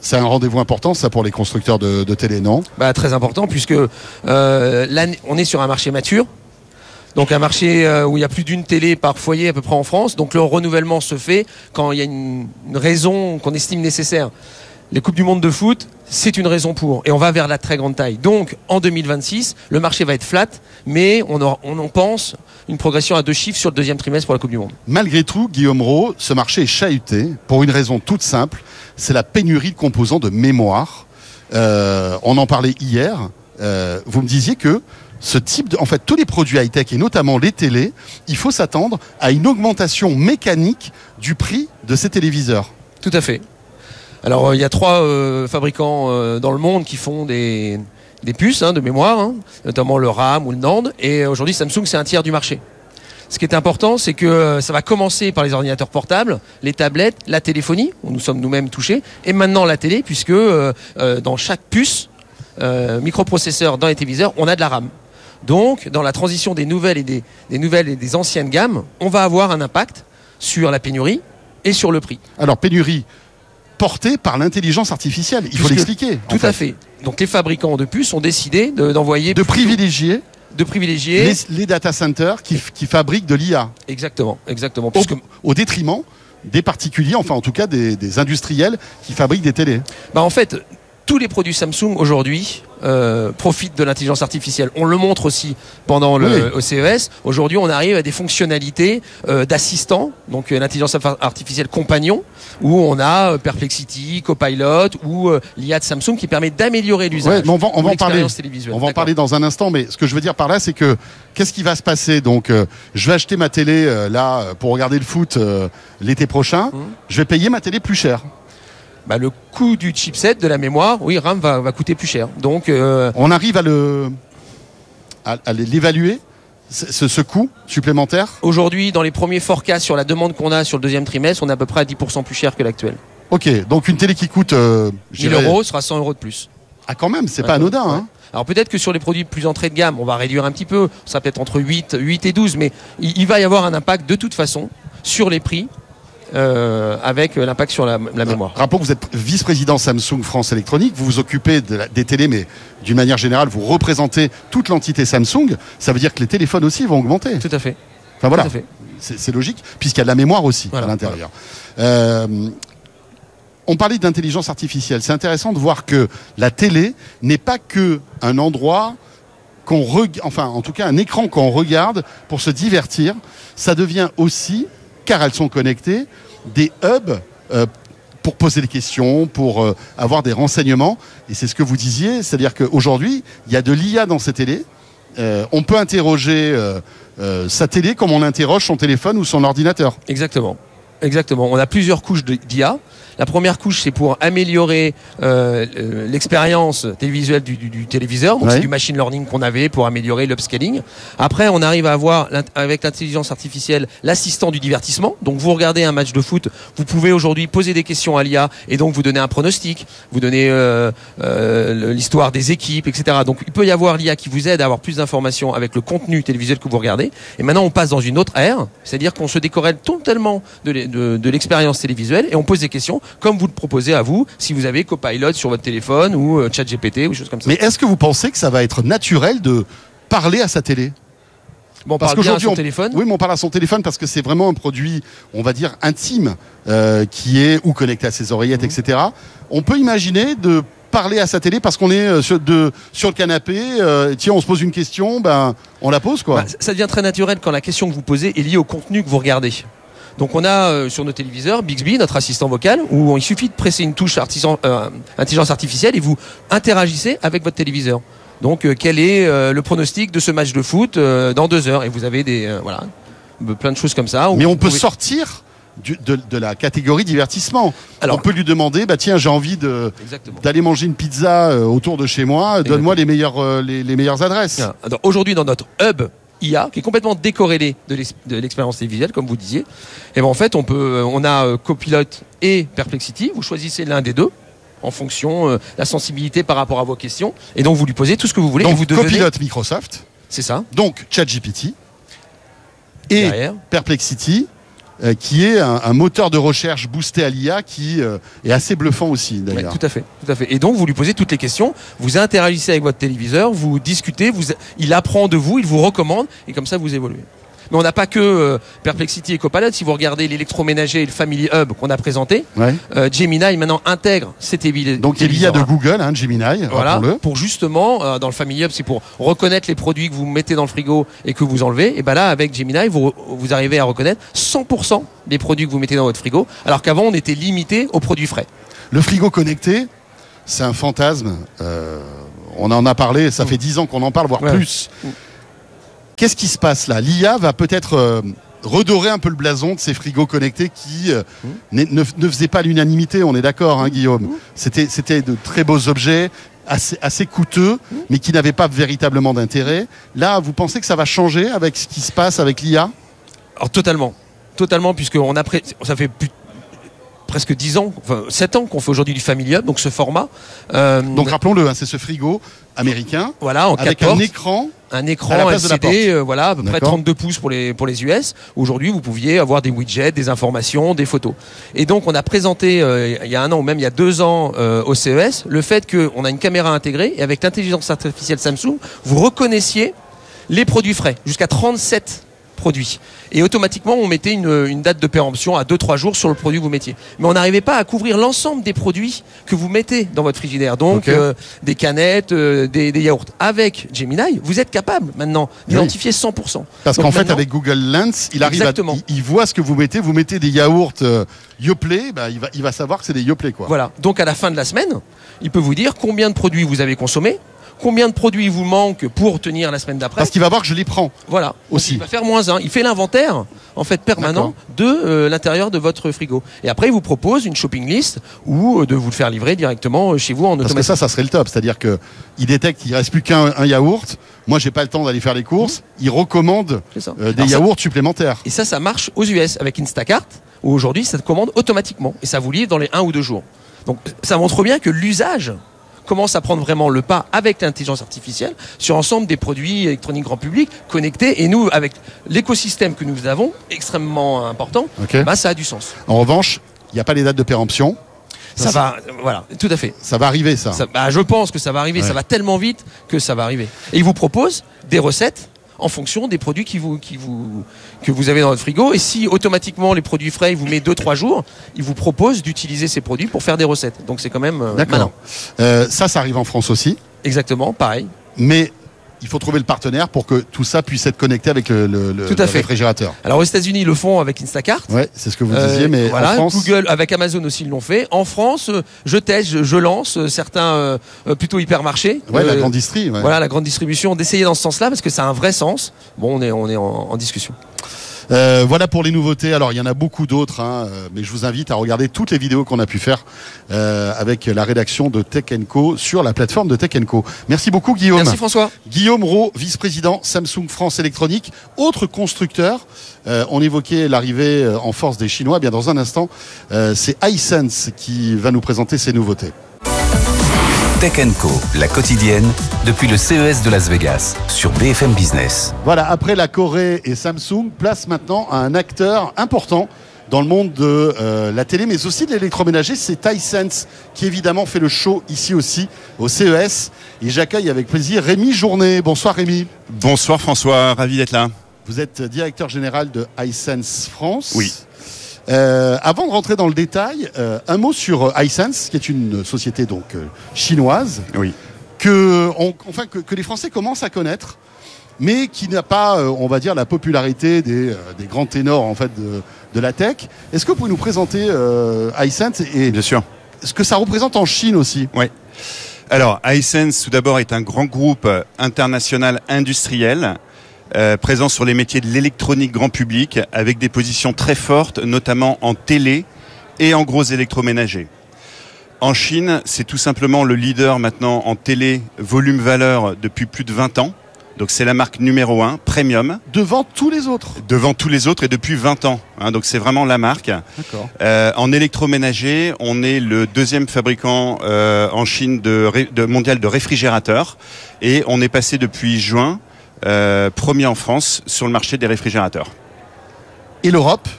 C'est un rendez-vous important, ça, pour les constructeurs de, de télé, non? Bah, très important, puisque euh, là, on est sur un marché mature. Donc un marché euh, où il y a plus d'une télé par foyer à peu près en France. Donc le renouvellement se fait quand il y a une, une raison qu'on estime nécessaire. Les Coupes du Monde de foot, c'est une raison pour. Et on va vers la très grande taille. Donc en deux mille vingt-six, le marché va être flat, mais on, aura, on en pense une progression à deux chiffres sur le deuxième trimestre pour la Coupe du Monde. Malgré tout, Guillaume Rault, ce marché est chahuté pour une raison toute simple. C'est la pénurie de composants de mémoire. Euh, on en parlait hier. Euh, vous me disiez que ce type de, en fait, tous les produits high-tech et notamment les télés, il faut s'attendre à une augmentation mécanique du prix de ces téléviseurs. Tout à fait. Alors euh, il y a trois euh, fabricants euh, dans le monde qui font des, des puces hein, de mémoire, hein, notamment le RAM ou le NAND. Et aujourd'hui Samsung c'est un tiers du marché. Ce qui est important, c'est que euh, ça va commencer par les ordinateurs portables, les tablettes, la téléphonie, où nous sommes nous-mêmes touchés, et maintenant la télé, puisque euh, euh, dans chaque puce, euh, microprocesseur dans les téléviseurs, on a de la RAM. Donc, dans la transition des nouvelles et des, des nouvelles et des anciennes gammes, on va avoir un impact sur la pénurie et sur le prix. Alors, pénurie portée par l'intelligence artificielle, il faut l'expliquer. Tout à fait. Donc, les fabricants de puces ont décidé de, d'envoyer... De privilégier... de privilégier les, les data centers qui, qui fabriquent de l'I A. Exactement, exactement. Au, au détriment des particuliers, enfin en tout cas des, des industriels qui fabriquent des télés. Bah en fait, tous les produits Samsung aujourd'hui euh, profitent de l'intelligence artificielle. On le montre aussi pendant le oui. au C E S. Aujourd'hui, on arrive à des fonctionnalités euh, d'assistants, donc euh, l'intelligence artificielle compagnon, où on a euh, Perplexity, Copilot ou euh, l'I A de Samsung qui permet d'améliorer l'usage. Ouais, on va, on va en parler. On va en parler dans un instant, mais ce que je veux dire par là, c'est que qu'est-ce qui va se passer? Donc, euh, je vais acheter ma télé euh, là pour regarder le foot euh, l'été prochain. Mmh. Je vais payer ma télé plus cher. Bah, le coût du chipset, de la mémoire, oui, RAM va, va coûter plus cher. Donc, euh... on arrive à le, à, à l'évaluer, ce, ce coût supplémentaire. Aujourd'hui, dans les premiers forecasts sur la demande qu'on a sur le deuxième trimestre, on est à peu près à dix pour cent plus cher que l'actuel. Ok, donc une télé qui coûte euh, mille euros sera cent euros de plus. Ah, quand même, c'est ouais, pas ouais, anodin. Ouais. Hein. Alors peut-être que sur les produits plus entrée de gamme, on va réduire un petit peu. Ça peut être entre huit, huit et douze, mais il, il va y avoir un impact de toute façon sur les prix. Euh, avec l'impact sur la, la mémoire. Rappelons que vous êtes vice-président Samsung France Électronique, vous vous occupez de la, des télés, mais d'une manière générale, vous représentez toute l'entité Samsung. Ça veut dire que les téléphones aussi vont augmenter. Tout à fait. Enfin voilà, c'est, c'est logique, puisqu'il y a de la mémoire aussi voilà, à l'intérieur. Voilà. Euh, on parlait d'intelligence artificielle. C'est intéressant de voir que la télé n'est pas que un endroit qu'on regarde, enfin en tout cas un écran qu'on regarde pour se divertir. Ça devient aussi, car elles sont connectées, des hubs euh, pour poser des questions, pour euh, avoir des renseignements. Et c'est ce que vous disiez, c'est-à-dire qu'aujourd'hui, il y a de l'I A dans ces télés. Euh, on peut interroger euh, euh, sa télé comme on interroge son téléphone ou son ordinateur. Exactement. Exactement. On a plusieurs couches d'I A. La première couche, c'est pour améliorer euh, l'expérience télévisuelle du, du, du téléviseur. Donc, ouais. C'est du machine learning qu'on avait pour améliorer l'upscaling. Après, on arrive à avoir, avec l'intelligence artificielle, l'assistant du divertissement. Donc, vous regardez un match de foot, vous pouvez aujourd'hui poser des questions à l'I A et donc vous donner un pronostic, vous donner euh, euh, l'histoire des équipes, et cetera. Donc, il peut y avoir l'I A qui vous aide à avoir plus d'informations avec le contenu télévisuel que vous regardez. Et maintenant, on passe dans une autre ère, c'est-à-dire qu'on se décorrèle totalement de, de, de l'expérience télévisuelle et on pose des questions comme vous le proposez à vous, si vous avez Copilot sur votre téléphone ou euh, ChatGPT ou des choses comme ça. Mais est-ce que vous pensez que ça va être naturel de parler à sa télé ? Bon, on parce parle bien à son on, téléphone. Oui, mais on parle à son téléphone parce que c'est vraiment un produit, on va dire, intime, euh, qui est ou connecté à ses oreillettes, mmh. et cetera. On peut imaginer de parler à sa télé parce qu'on est sur, de, sur le canapé, euh, tiens, on se pose une question, ben, on la pose, quoi. Bah, ça devient très naturel quand la question que vous posez est liée au contenu que vous regardez. Donc on a euh, sur nos téléviseurs Bixby, notre assistant vocal, où il suffit de presser une touche artisan, euh, intelligence artificielle et vous interagissez avec votre téléviseur. Donc euh, quel est euh, le pronostic de ce match de foot euh, dans deux heures ? Et vous avez des euh, voilà plein de choses comme ça. Mais on peut pouvez... sortir du, de, de la catégorie divertissement. Alors, on peut lui demander, bah tiens, j'ai envie de d'aller manger une pizza euh, autour de chez moi. Exactement. Donne-moi les meilleures euh, les, les meilleures adresses. Alors, aujourd'hui dans notre hub I A qui est complètement décorrélé de, de l'expérience télévisuelle comme vous disiez, et ben en fait on peut on a euh, Copilot et Perplexity, vous choisissez l'un des deux en fonction de euh, la sensibilité par rapport à vos questions et donc vous lui posez tout ce que vous voulez. Donc et vous devenez... Copilot Microsoft, c'est ça. Donc ChatGPT et derrière. Perplexity euh, qui est un, un moteur de recherche boosté à l'I A qui euh, est assez bluffant aussi d'ailleurs. Ouais, tout à fait, tout à fait. Et donc vous lui posez toutes les questions, vous interagissez avec votre téléviseur, vous discutez, vous, il apprend de vous, il vous recommande, et comme ça vous évoluez. Mais on n'a pas que euh, Perplexity et Copilot. Si vous regardez l'électroménager et le Family Hub qu'on a présenté, Ouais. euh, Gemini maintenant intègre ces téléviseurs. Donc il y a l'I A de Google, hein, Gemini, Voilà, rappelons-le. pour justement, euh, dans le Family Hub, c'est pour reconnaître les produits que vous mettez dans le frigo et que vous enlevez. Et ben là, avec Gemini, vous, vous arrivez à reconnaître cent pour cent des produits que vous mettez dans votre frigo, alors qu'avant, on était limité aux produits frais. Le frigo connecté, c'est un fantasme. Euh, on en a parlé, ça Mmh. fait dix ans qu'on en parle, voire Ouais. plus. Mmh. Qu'est-ce qui se passe là? L'I A va peut-être euh, redorer un peu le blason de ces frigos connectés qui euh, Mmh. n'est- ne, ne faisaient pas l'unanimité, on est d'accord, hein, Guillaume. Mmh. C'était, c'était de très beaux objets, assez, assez coûteux, Mmh. mais qui n'avaient pas véritablement d'intérêt. Là, vous pensez que ça va changer avec ce qui se passe avec l'I A? Alors totalement, totalement, puisque on a pré- ça fait plus presque dix ans, enfin sept ans qu'on fait aujourd'hui du Family Hub, donc ce format. Euh, Donc rappelons-le, hein, c'est ce frigo américain voilà, en avec quatre un portes. écran. Un à la écran place de la L C D, euh, voilà, à peu près D'accord. trente-deux pouces pour les, pour les U S. Aujourd'hui, vous pouviez avoir des widgets, des informations, des photos. Et donc, on a présenté, euh, il y a un an ou même il y a deux ans euh, au C E S, le fait qu'on a une caméra intégrée et avec l'intelligence artificielle Samsung, vous reconnaissiez les produits frais, jusqu'à trente-sept produits. Et automatiquement, on mettait une, une date de péremption à deux trois jours sur le produit que vous mettiez. Mais on n'arrivait pas à couvrir l'ensemble des produits que vous mettez dans votre frigidaire. Donc, Ok. euh, des canettes, euh, des, des yaourts. Avec Gemini, vous êtes capable maintenant d'identifier cent pour cent. Parce Donc qu'en fait, maintenant- avec Google Lens, il arrive Exactement. à, il, il voit ce que vous mettez. Vous mettez des yaourts euh, Yoplait, bah, il va, il va savoir que c'est des Yoplait, quoi. Voilà. Donc à la fin de la semaine, il peut vous dire combien de produits vous avez consommé, combien de produits il vous manque pour tenir la semaine d'après. Parce qu'il va voir que je les prends. Voilà. Donc, Aussi. il va faire moins un. Il fait l'inventaire, en fait, permanent de euh, l'intérieur de votre frigo. Et après, il vous propose une shopping list ou euh, de vous le faire livrer directement euh, chez vous en Parce que automatique. ça, ça serait le top. C'est-à-dire que il détecte qu'il reste plus qu'un un yaourt. Moi, j'ai pas le temps d'aller faire les courses. Il recommande C'est ça. euh, des Alors ça- yaourts supplémentaires. Et ça, ça marche aux U S avec Instacart, où aujourd'hui, ça te commande automatiquement. Et ça vous livre dans les un ou deux jours. Donc, ça montre bien que l'usage commence à prendre vraiment le pas avec l'intelligence artificielle sur l'ensemble des produits électroniques grand public connectés. Et nous, avec l'écosystème que nous avons, extrêmement important, Ok. bah, ça a du sens. En revanche, il n'y a pas les dates de péremption. Ça, Ça, va, euh, voilà, tout à fait. Ça va arriver, ça. Ça- bah, je pense que ça va arriver. Ouais. Ça va tellement vite que ça va arriver. Et il vous propose des recettes en fonction des produits qui vous, qui vous, que vous avez dans votre frigo. Et si automatiquement les produits frais, il vous met deux trois jours, il vous propose d'utiliser ces produits pour faire des recettes. Donc c'est quand même euh, malin. D'accord. Euh, ça, ça arrive en France aussi. Exactement, pareil. Mais il faut trouver le partenaire pour que tout ça puisse être connecté avec le, le- le- Tout à le fait. réfrigérateur. Alors aux États-Unis, ils le font avec Instacart. Ouais, c'est ce que vous Euh, disiez, mais voilà, en France, Google avec Amazon aussi ils l'ont fait. En France, euh, je teste, je, je lance euh, certains euh, euh, plutôt hypermarchés. ouais, la Euh, grande distrie. Ouais. Voilà la grande distribution d'essayer dans ce sens-là parce que ça a un vrai sens. Bon, on est on est en, en discussion. Euh, voilà pour les nouveautés. Alors il y en a beaucoup d'autres, hein, euh, mais je vous invite à regarder toutes les vidéos qu'on a pu faire euh, avec la rédaction de Tech and Co sur la plateforme de Tech and Co. Merci beaucoup Guillaume. Merci François. Guillaume Rowe, vice-président Samsung France Électronique, autre constructeur. Euh, on évoquait l'arrivée euh, en force des Chinois. Bien dans un instant, euh, c'est Hisense qui va nous présenter ses nouveautés. Tech and Co, la quotidienne, depuis le C E S de Las Vegas, sur B F M Business. Voilà, après la Corée et Samsung, place maintenant à un acteur important dans le monde de euh, la télé, mais aussi de l'électroménager, c'est Hisense qui évidemment fait le show ici aussi au C E S. Et j'accueille avec plaisir Rémi Journet. Bonsoir Rémi. Bonsoir François, ravi d'être là. Vous êtes directeur général de Hisense France. Oui. Euh, avant de rentrer dans le détail, euh, un mot sur euh, Hisense, qui est une société donc euh, chinoise, Oui. que, on, enfin, que, que les Français commencent à connaître, mais qui n'a pas, euh, on va dire, la popularité des, euh, des grands ténors en fait de, de la tech. Est-ce que vous pouvez nous présenter euh, Hisense et Bien sûr. ce que ça représente en Chine aussi? Oui. Alors, Hisense, tout d'abord, est un grand groupe international industriel euh, présent sur les métiers de l'électronique grand public avec des positions très fortes, notamment en télé et en gros électroménager. En Chine, c'est tout simplement le leader maintenant en télé volume valeur depuis plus de vingt ans. Donc c'est la marque numéro un, premium, Devant tous les autres. devant tous les autres et depuis vingt ans. Hein, donc c'est vraiment la marque. D'accord. Euh, en électroménager, on est le deuxième fabricant euh, en Chine de, ré- de mondial de réfrigérateurs et on est passé depuis juin euh, premier en France sur le marché des réfrigérateurs. Et l'Europe?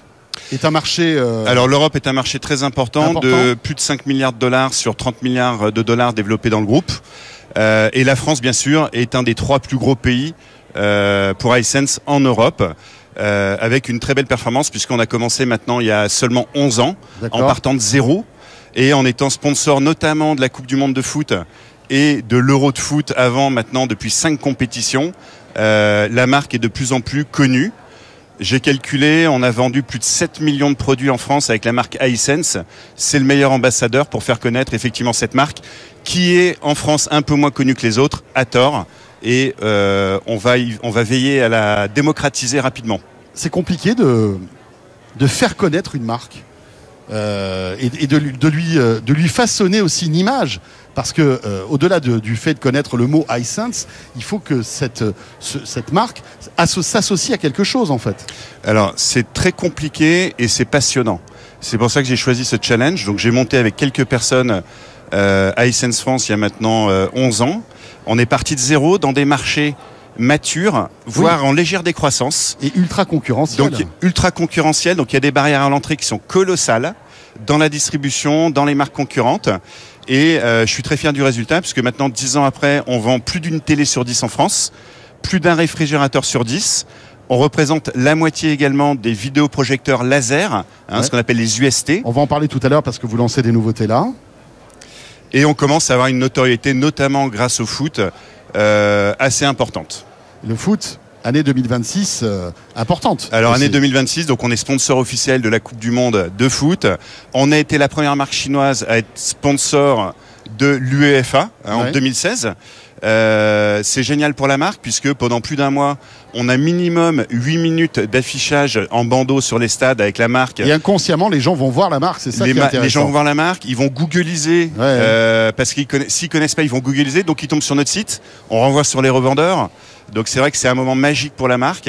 est un marché. Euh... Alors l'Europe est un marché très important, important, de plus de cinq milliards de dollars sur trente milliards de dollars développés dans le groupe. Euh, et la France, bien sûr, est un des trois plus gros pays euh, pour Hisense en Europe. Euh, avec une très belle performance puisqu'on a commencé maintenant il y a seulement onze ans. D'accord. En partant de zéro et en étant sponsor notamment de la Coupe du Monde de foot et de l'Euro de foot avant maintenant depuis cinq compétitions. Euh, la marque est de plus en plus connue. J'ai calculé, on a vendu plus de sept millions de produits en France avec la marque Hisense. C'est le meilleur ambassadeur pour faire connaître effectivement cette marque qui est en France un peu moins connue que les autres, à tort. Et euh, on va y, on va veiller à la démocratiser rapidement. C'est compliqué de de faire connaître une marque euh, et, et de, de lui de lui façonner aussi une image, parce que euh, au-delà de, du fait de connaître le mot Hisense, il faut que cette ce, cette marque asso- s'associe à quelque chose en fait. Alors c'est très compliqué et c'est passionnant. C'est pour ça que j'ai choisi ce challenge. Donc j'ai monté avec quelques personnes euh, Hisense France il y a maintenant euh, onze ans. On est parti de zéro dans des marchés matures, voire oui. en légère décroissance. Et ultra concurrentiel. Donc ultra concurrentiel. Donc il y a des barrières à l'entrée qui sont colossales dans la distribution, dans les marques concurrentes. Et euh, je suis très fier du résultat puisque maintenant, dix ans après, on vend plus d'une télé sur dix en France, plus d'un réfrigérateur sur dix. On représente la moitié également des vidéoprojecteurs laser, hein, ouais. ce qu'on appelle les U S T. On va en parler tout à l'heure parce que vous lancez des nouveautés là. Et on commence à avoir une notoriété, notamment grâce au foot, euh, assez importante. Le foot, année deux mille vingt-six, euh, importante. Alors aussi. Année deux mille vingt-six, donc on est sponsor officiel de la Coupe du Monde de foot. On a été la première marque chinoise à être sponsor de l'UEFA hein, ouais. en deux mille seize. Euh, c'est génial pour la marque puisque pendant plus d'un mois, on a minimum huit minutes d'affichage en bandeau sur les stades avec la marque. Et inconsciemment, les gens vont voir la marque, c'est ça les qui est ma- intéressant. Les gens vont voir la marque, ils vont googliser, ouais, euh, ouais. parce qu'ils connaissent, s'ils connaissent pas, ils vont googliser, donc ils tombent sur notre site, on renvoie sur les revendeurs. Donc c'est vrai que c'est un moment magique pour la marque.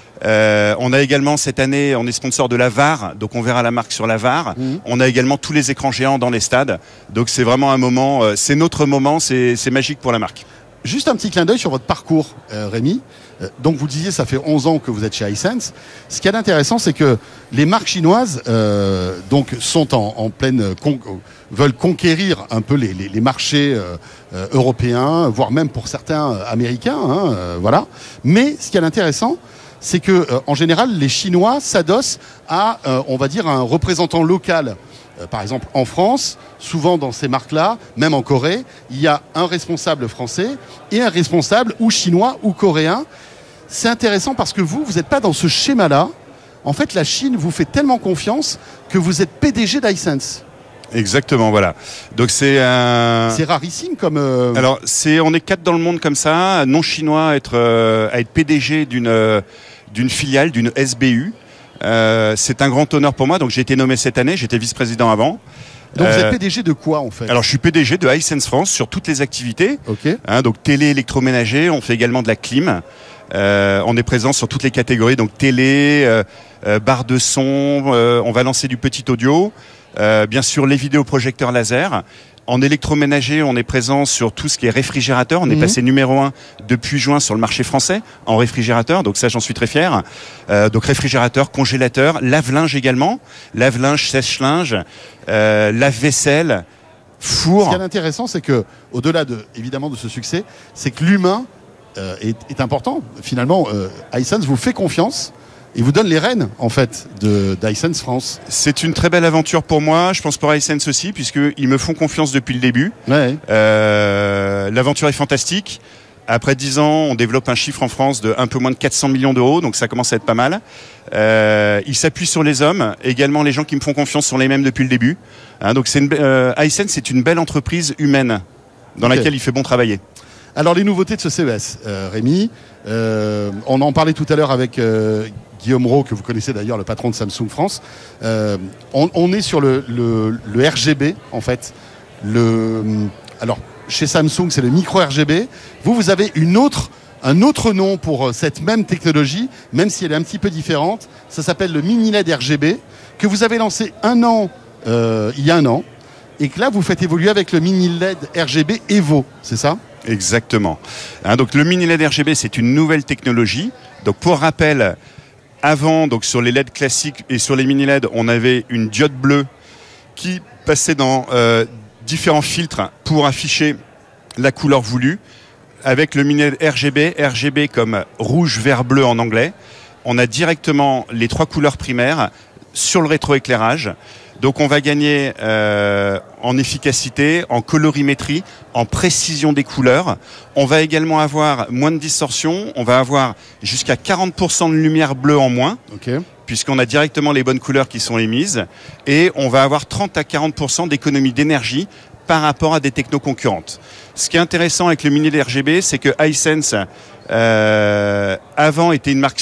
Euh, on a également cette année, on est sponsor de la V A R, donc on verra la marque sur la V A R. Mmh. On a également tous les écrans géants dans les stades, donc c'est vraiment un moment, euh, c'est notre moment, c'est, c'est magique pour la marque. Juste un petit clin d'œil sur votre parcours, euh, Rémi. Euh, donc vous disiez, ça fait onze ans que vous êtes chez Hisense. Ce qui est intéressant, c'est que les marques chinoises euh, donc sont en, en pleine con- veulent conquérir un peu les, les, les marchés euh, euh, européens, voire même pour certains euh, américains. Hein, euh, voilà. Mais ce qui est intéressant, c'est que euh, en général, les Chinois s'adossent à, euh, on va dire, un représentant local. Euh, par exemple, en France, souvent dans ces marques-là, même en Corée, il y a un responsable français et un responsable ou chinois ou coréen. C'est intéressant parce que vous, vous n'êtes pas dans ce schéma-là. En fait, la Chine vous fait tellement confiance que vous êtes P D G d'Hisense. Exactement, voilà. Donc c'est un. C'est rarissime comme. Euh... Alors c'est, on est quatre dans le monde comme ça, non chinois, à être euh, à être P D G d'une euh, d'une filiale, d'une S B U. Euh, c'est un grand honneur pour moi. Donc j'ai été nommé cette année. J'étais vice-président avant. Donc euh, vous êtes P D G de quoi en fait? Alors je suis P D G de Hisense France sur toutes les activités. Ok. Hein, donc télé, électroménager. On fait également de la clim. Euh, on est présent sur toutes les catégories. Donc télé, euh, euh, barre de son. Euh, on va lancer du petit audio. Euh, bien sûr les vidéoprojecteurs laser. En électroménager, on est présent sur tout ce qui est réfrigérateur. On est mmh. passé numéro un depuis juin sur le marché français en réfrigérateur. Donc ça, j'en suis très fier. Euh, donc réfrigérateur, congélateur, lave-linge également, lave-linge, sèche-linge, euh, lave-vaisselle, four. Ce qui est intéressant, c'est que au-delà de évidemment de ce succès, c'est que l'humain euh, est, est important. Finalement, euh, Hisense vous fait confiance. Il vous donne les rênes, en fait, de d'Hisense France. C'est une très belle aventure pour moi, je pense pour Hisense aussi, puisqu'ils me font confiance depuis le début. Ouais. Euh, l'aventure est fantastique. Après dix ans, on développe un chiffre en France de un peu moins de quatre cents millions d'euros, donc ça commence à être pas mal. Euh, ils s'appuient sur les hommes, également les gens qui me font confiance sont les mêmes depuis le début. Hein, donc c'est une, euh, Hisense, c'est une belle entreprise humaine dans okay. laquelle il fait bon travailler. Alors les nouveautés de ce C E S, euh, Rémi, euh, on en parlait tout à l'heure avec euh, Guillaume Roux, que vous connaissez d'ailleurs, le patron de Samsung France. Euh, on, on est sur le, le, le R G B en fait. Le, alors chez Samsung c'est le micro R G B. Vous vous avez une autre, un autre nom pour cette même technologie, même si elle est un petit peu différente. Ça s'appelle le mini L E D R G B que vous avez lancé un an, euh, il y a un an, et que là vous faites évoluer avec le mini L E D R G B Evo, c'est ça ? Exactement. Hein, donc le mini L E D R G B, c'est une nouvelle technologie. Donc pour rappel, avant, donc sur les L E D classiques et sur les mini L E D, on avait une diode bleue qui passait dans euh, différents filtres pour afficher la couleur voulue. Avec le mini L E D R G B, R G B comme rouge, vert, bleu en anglais, on a directement les trois couleurs primaires sur le rétroéclairage. Donc on va gagner euh, en efficacité, en colorimétrie, en précision des couleurs. On va également avoir moins de distorsion. On va avoir jusqu'à quarante pour cent de lumière bleue en moins, Okay. puisqu'on a directement les bonnes couleurs qui sont émises. Et on va avoir trente à quarante pour cent d'économie d'énergie par rapport à des technos concurrentes. Ce qui est intéressant avec le mini L E D R G B, c'est que Hisense, euh, avant, était une marque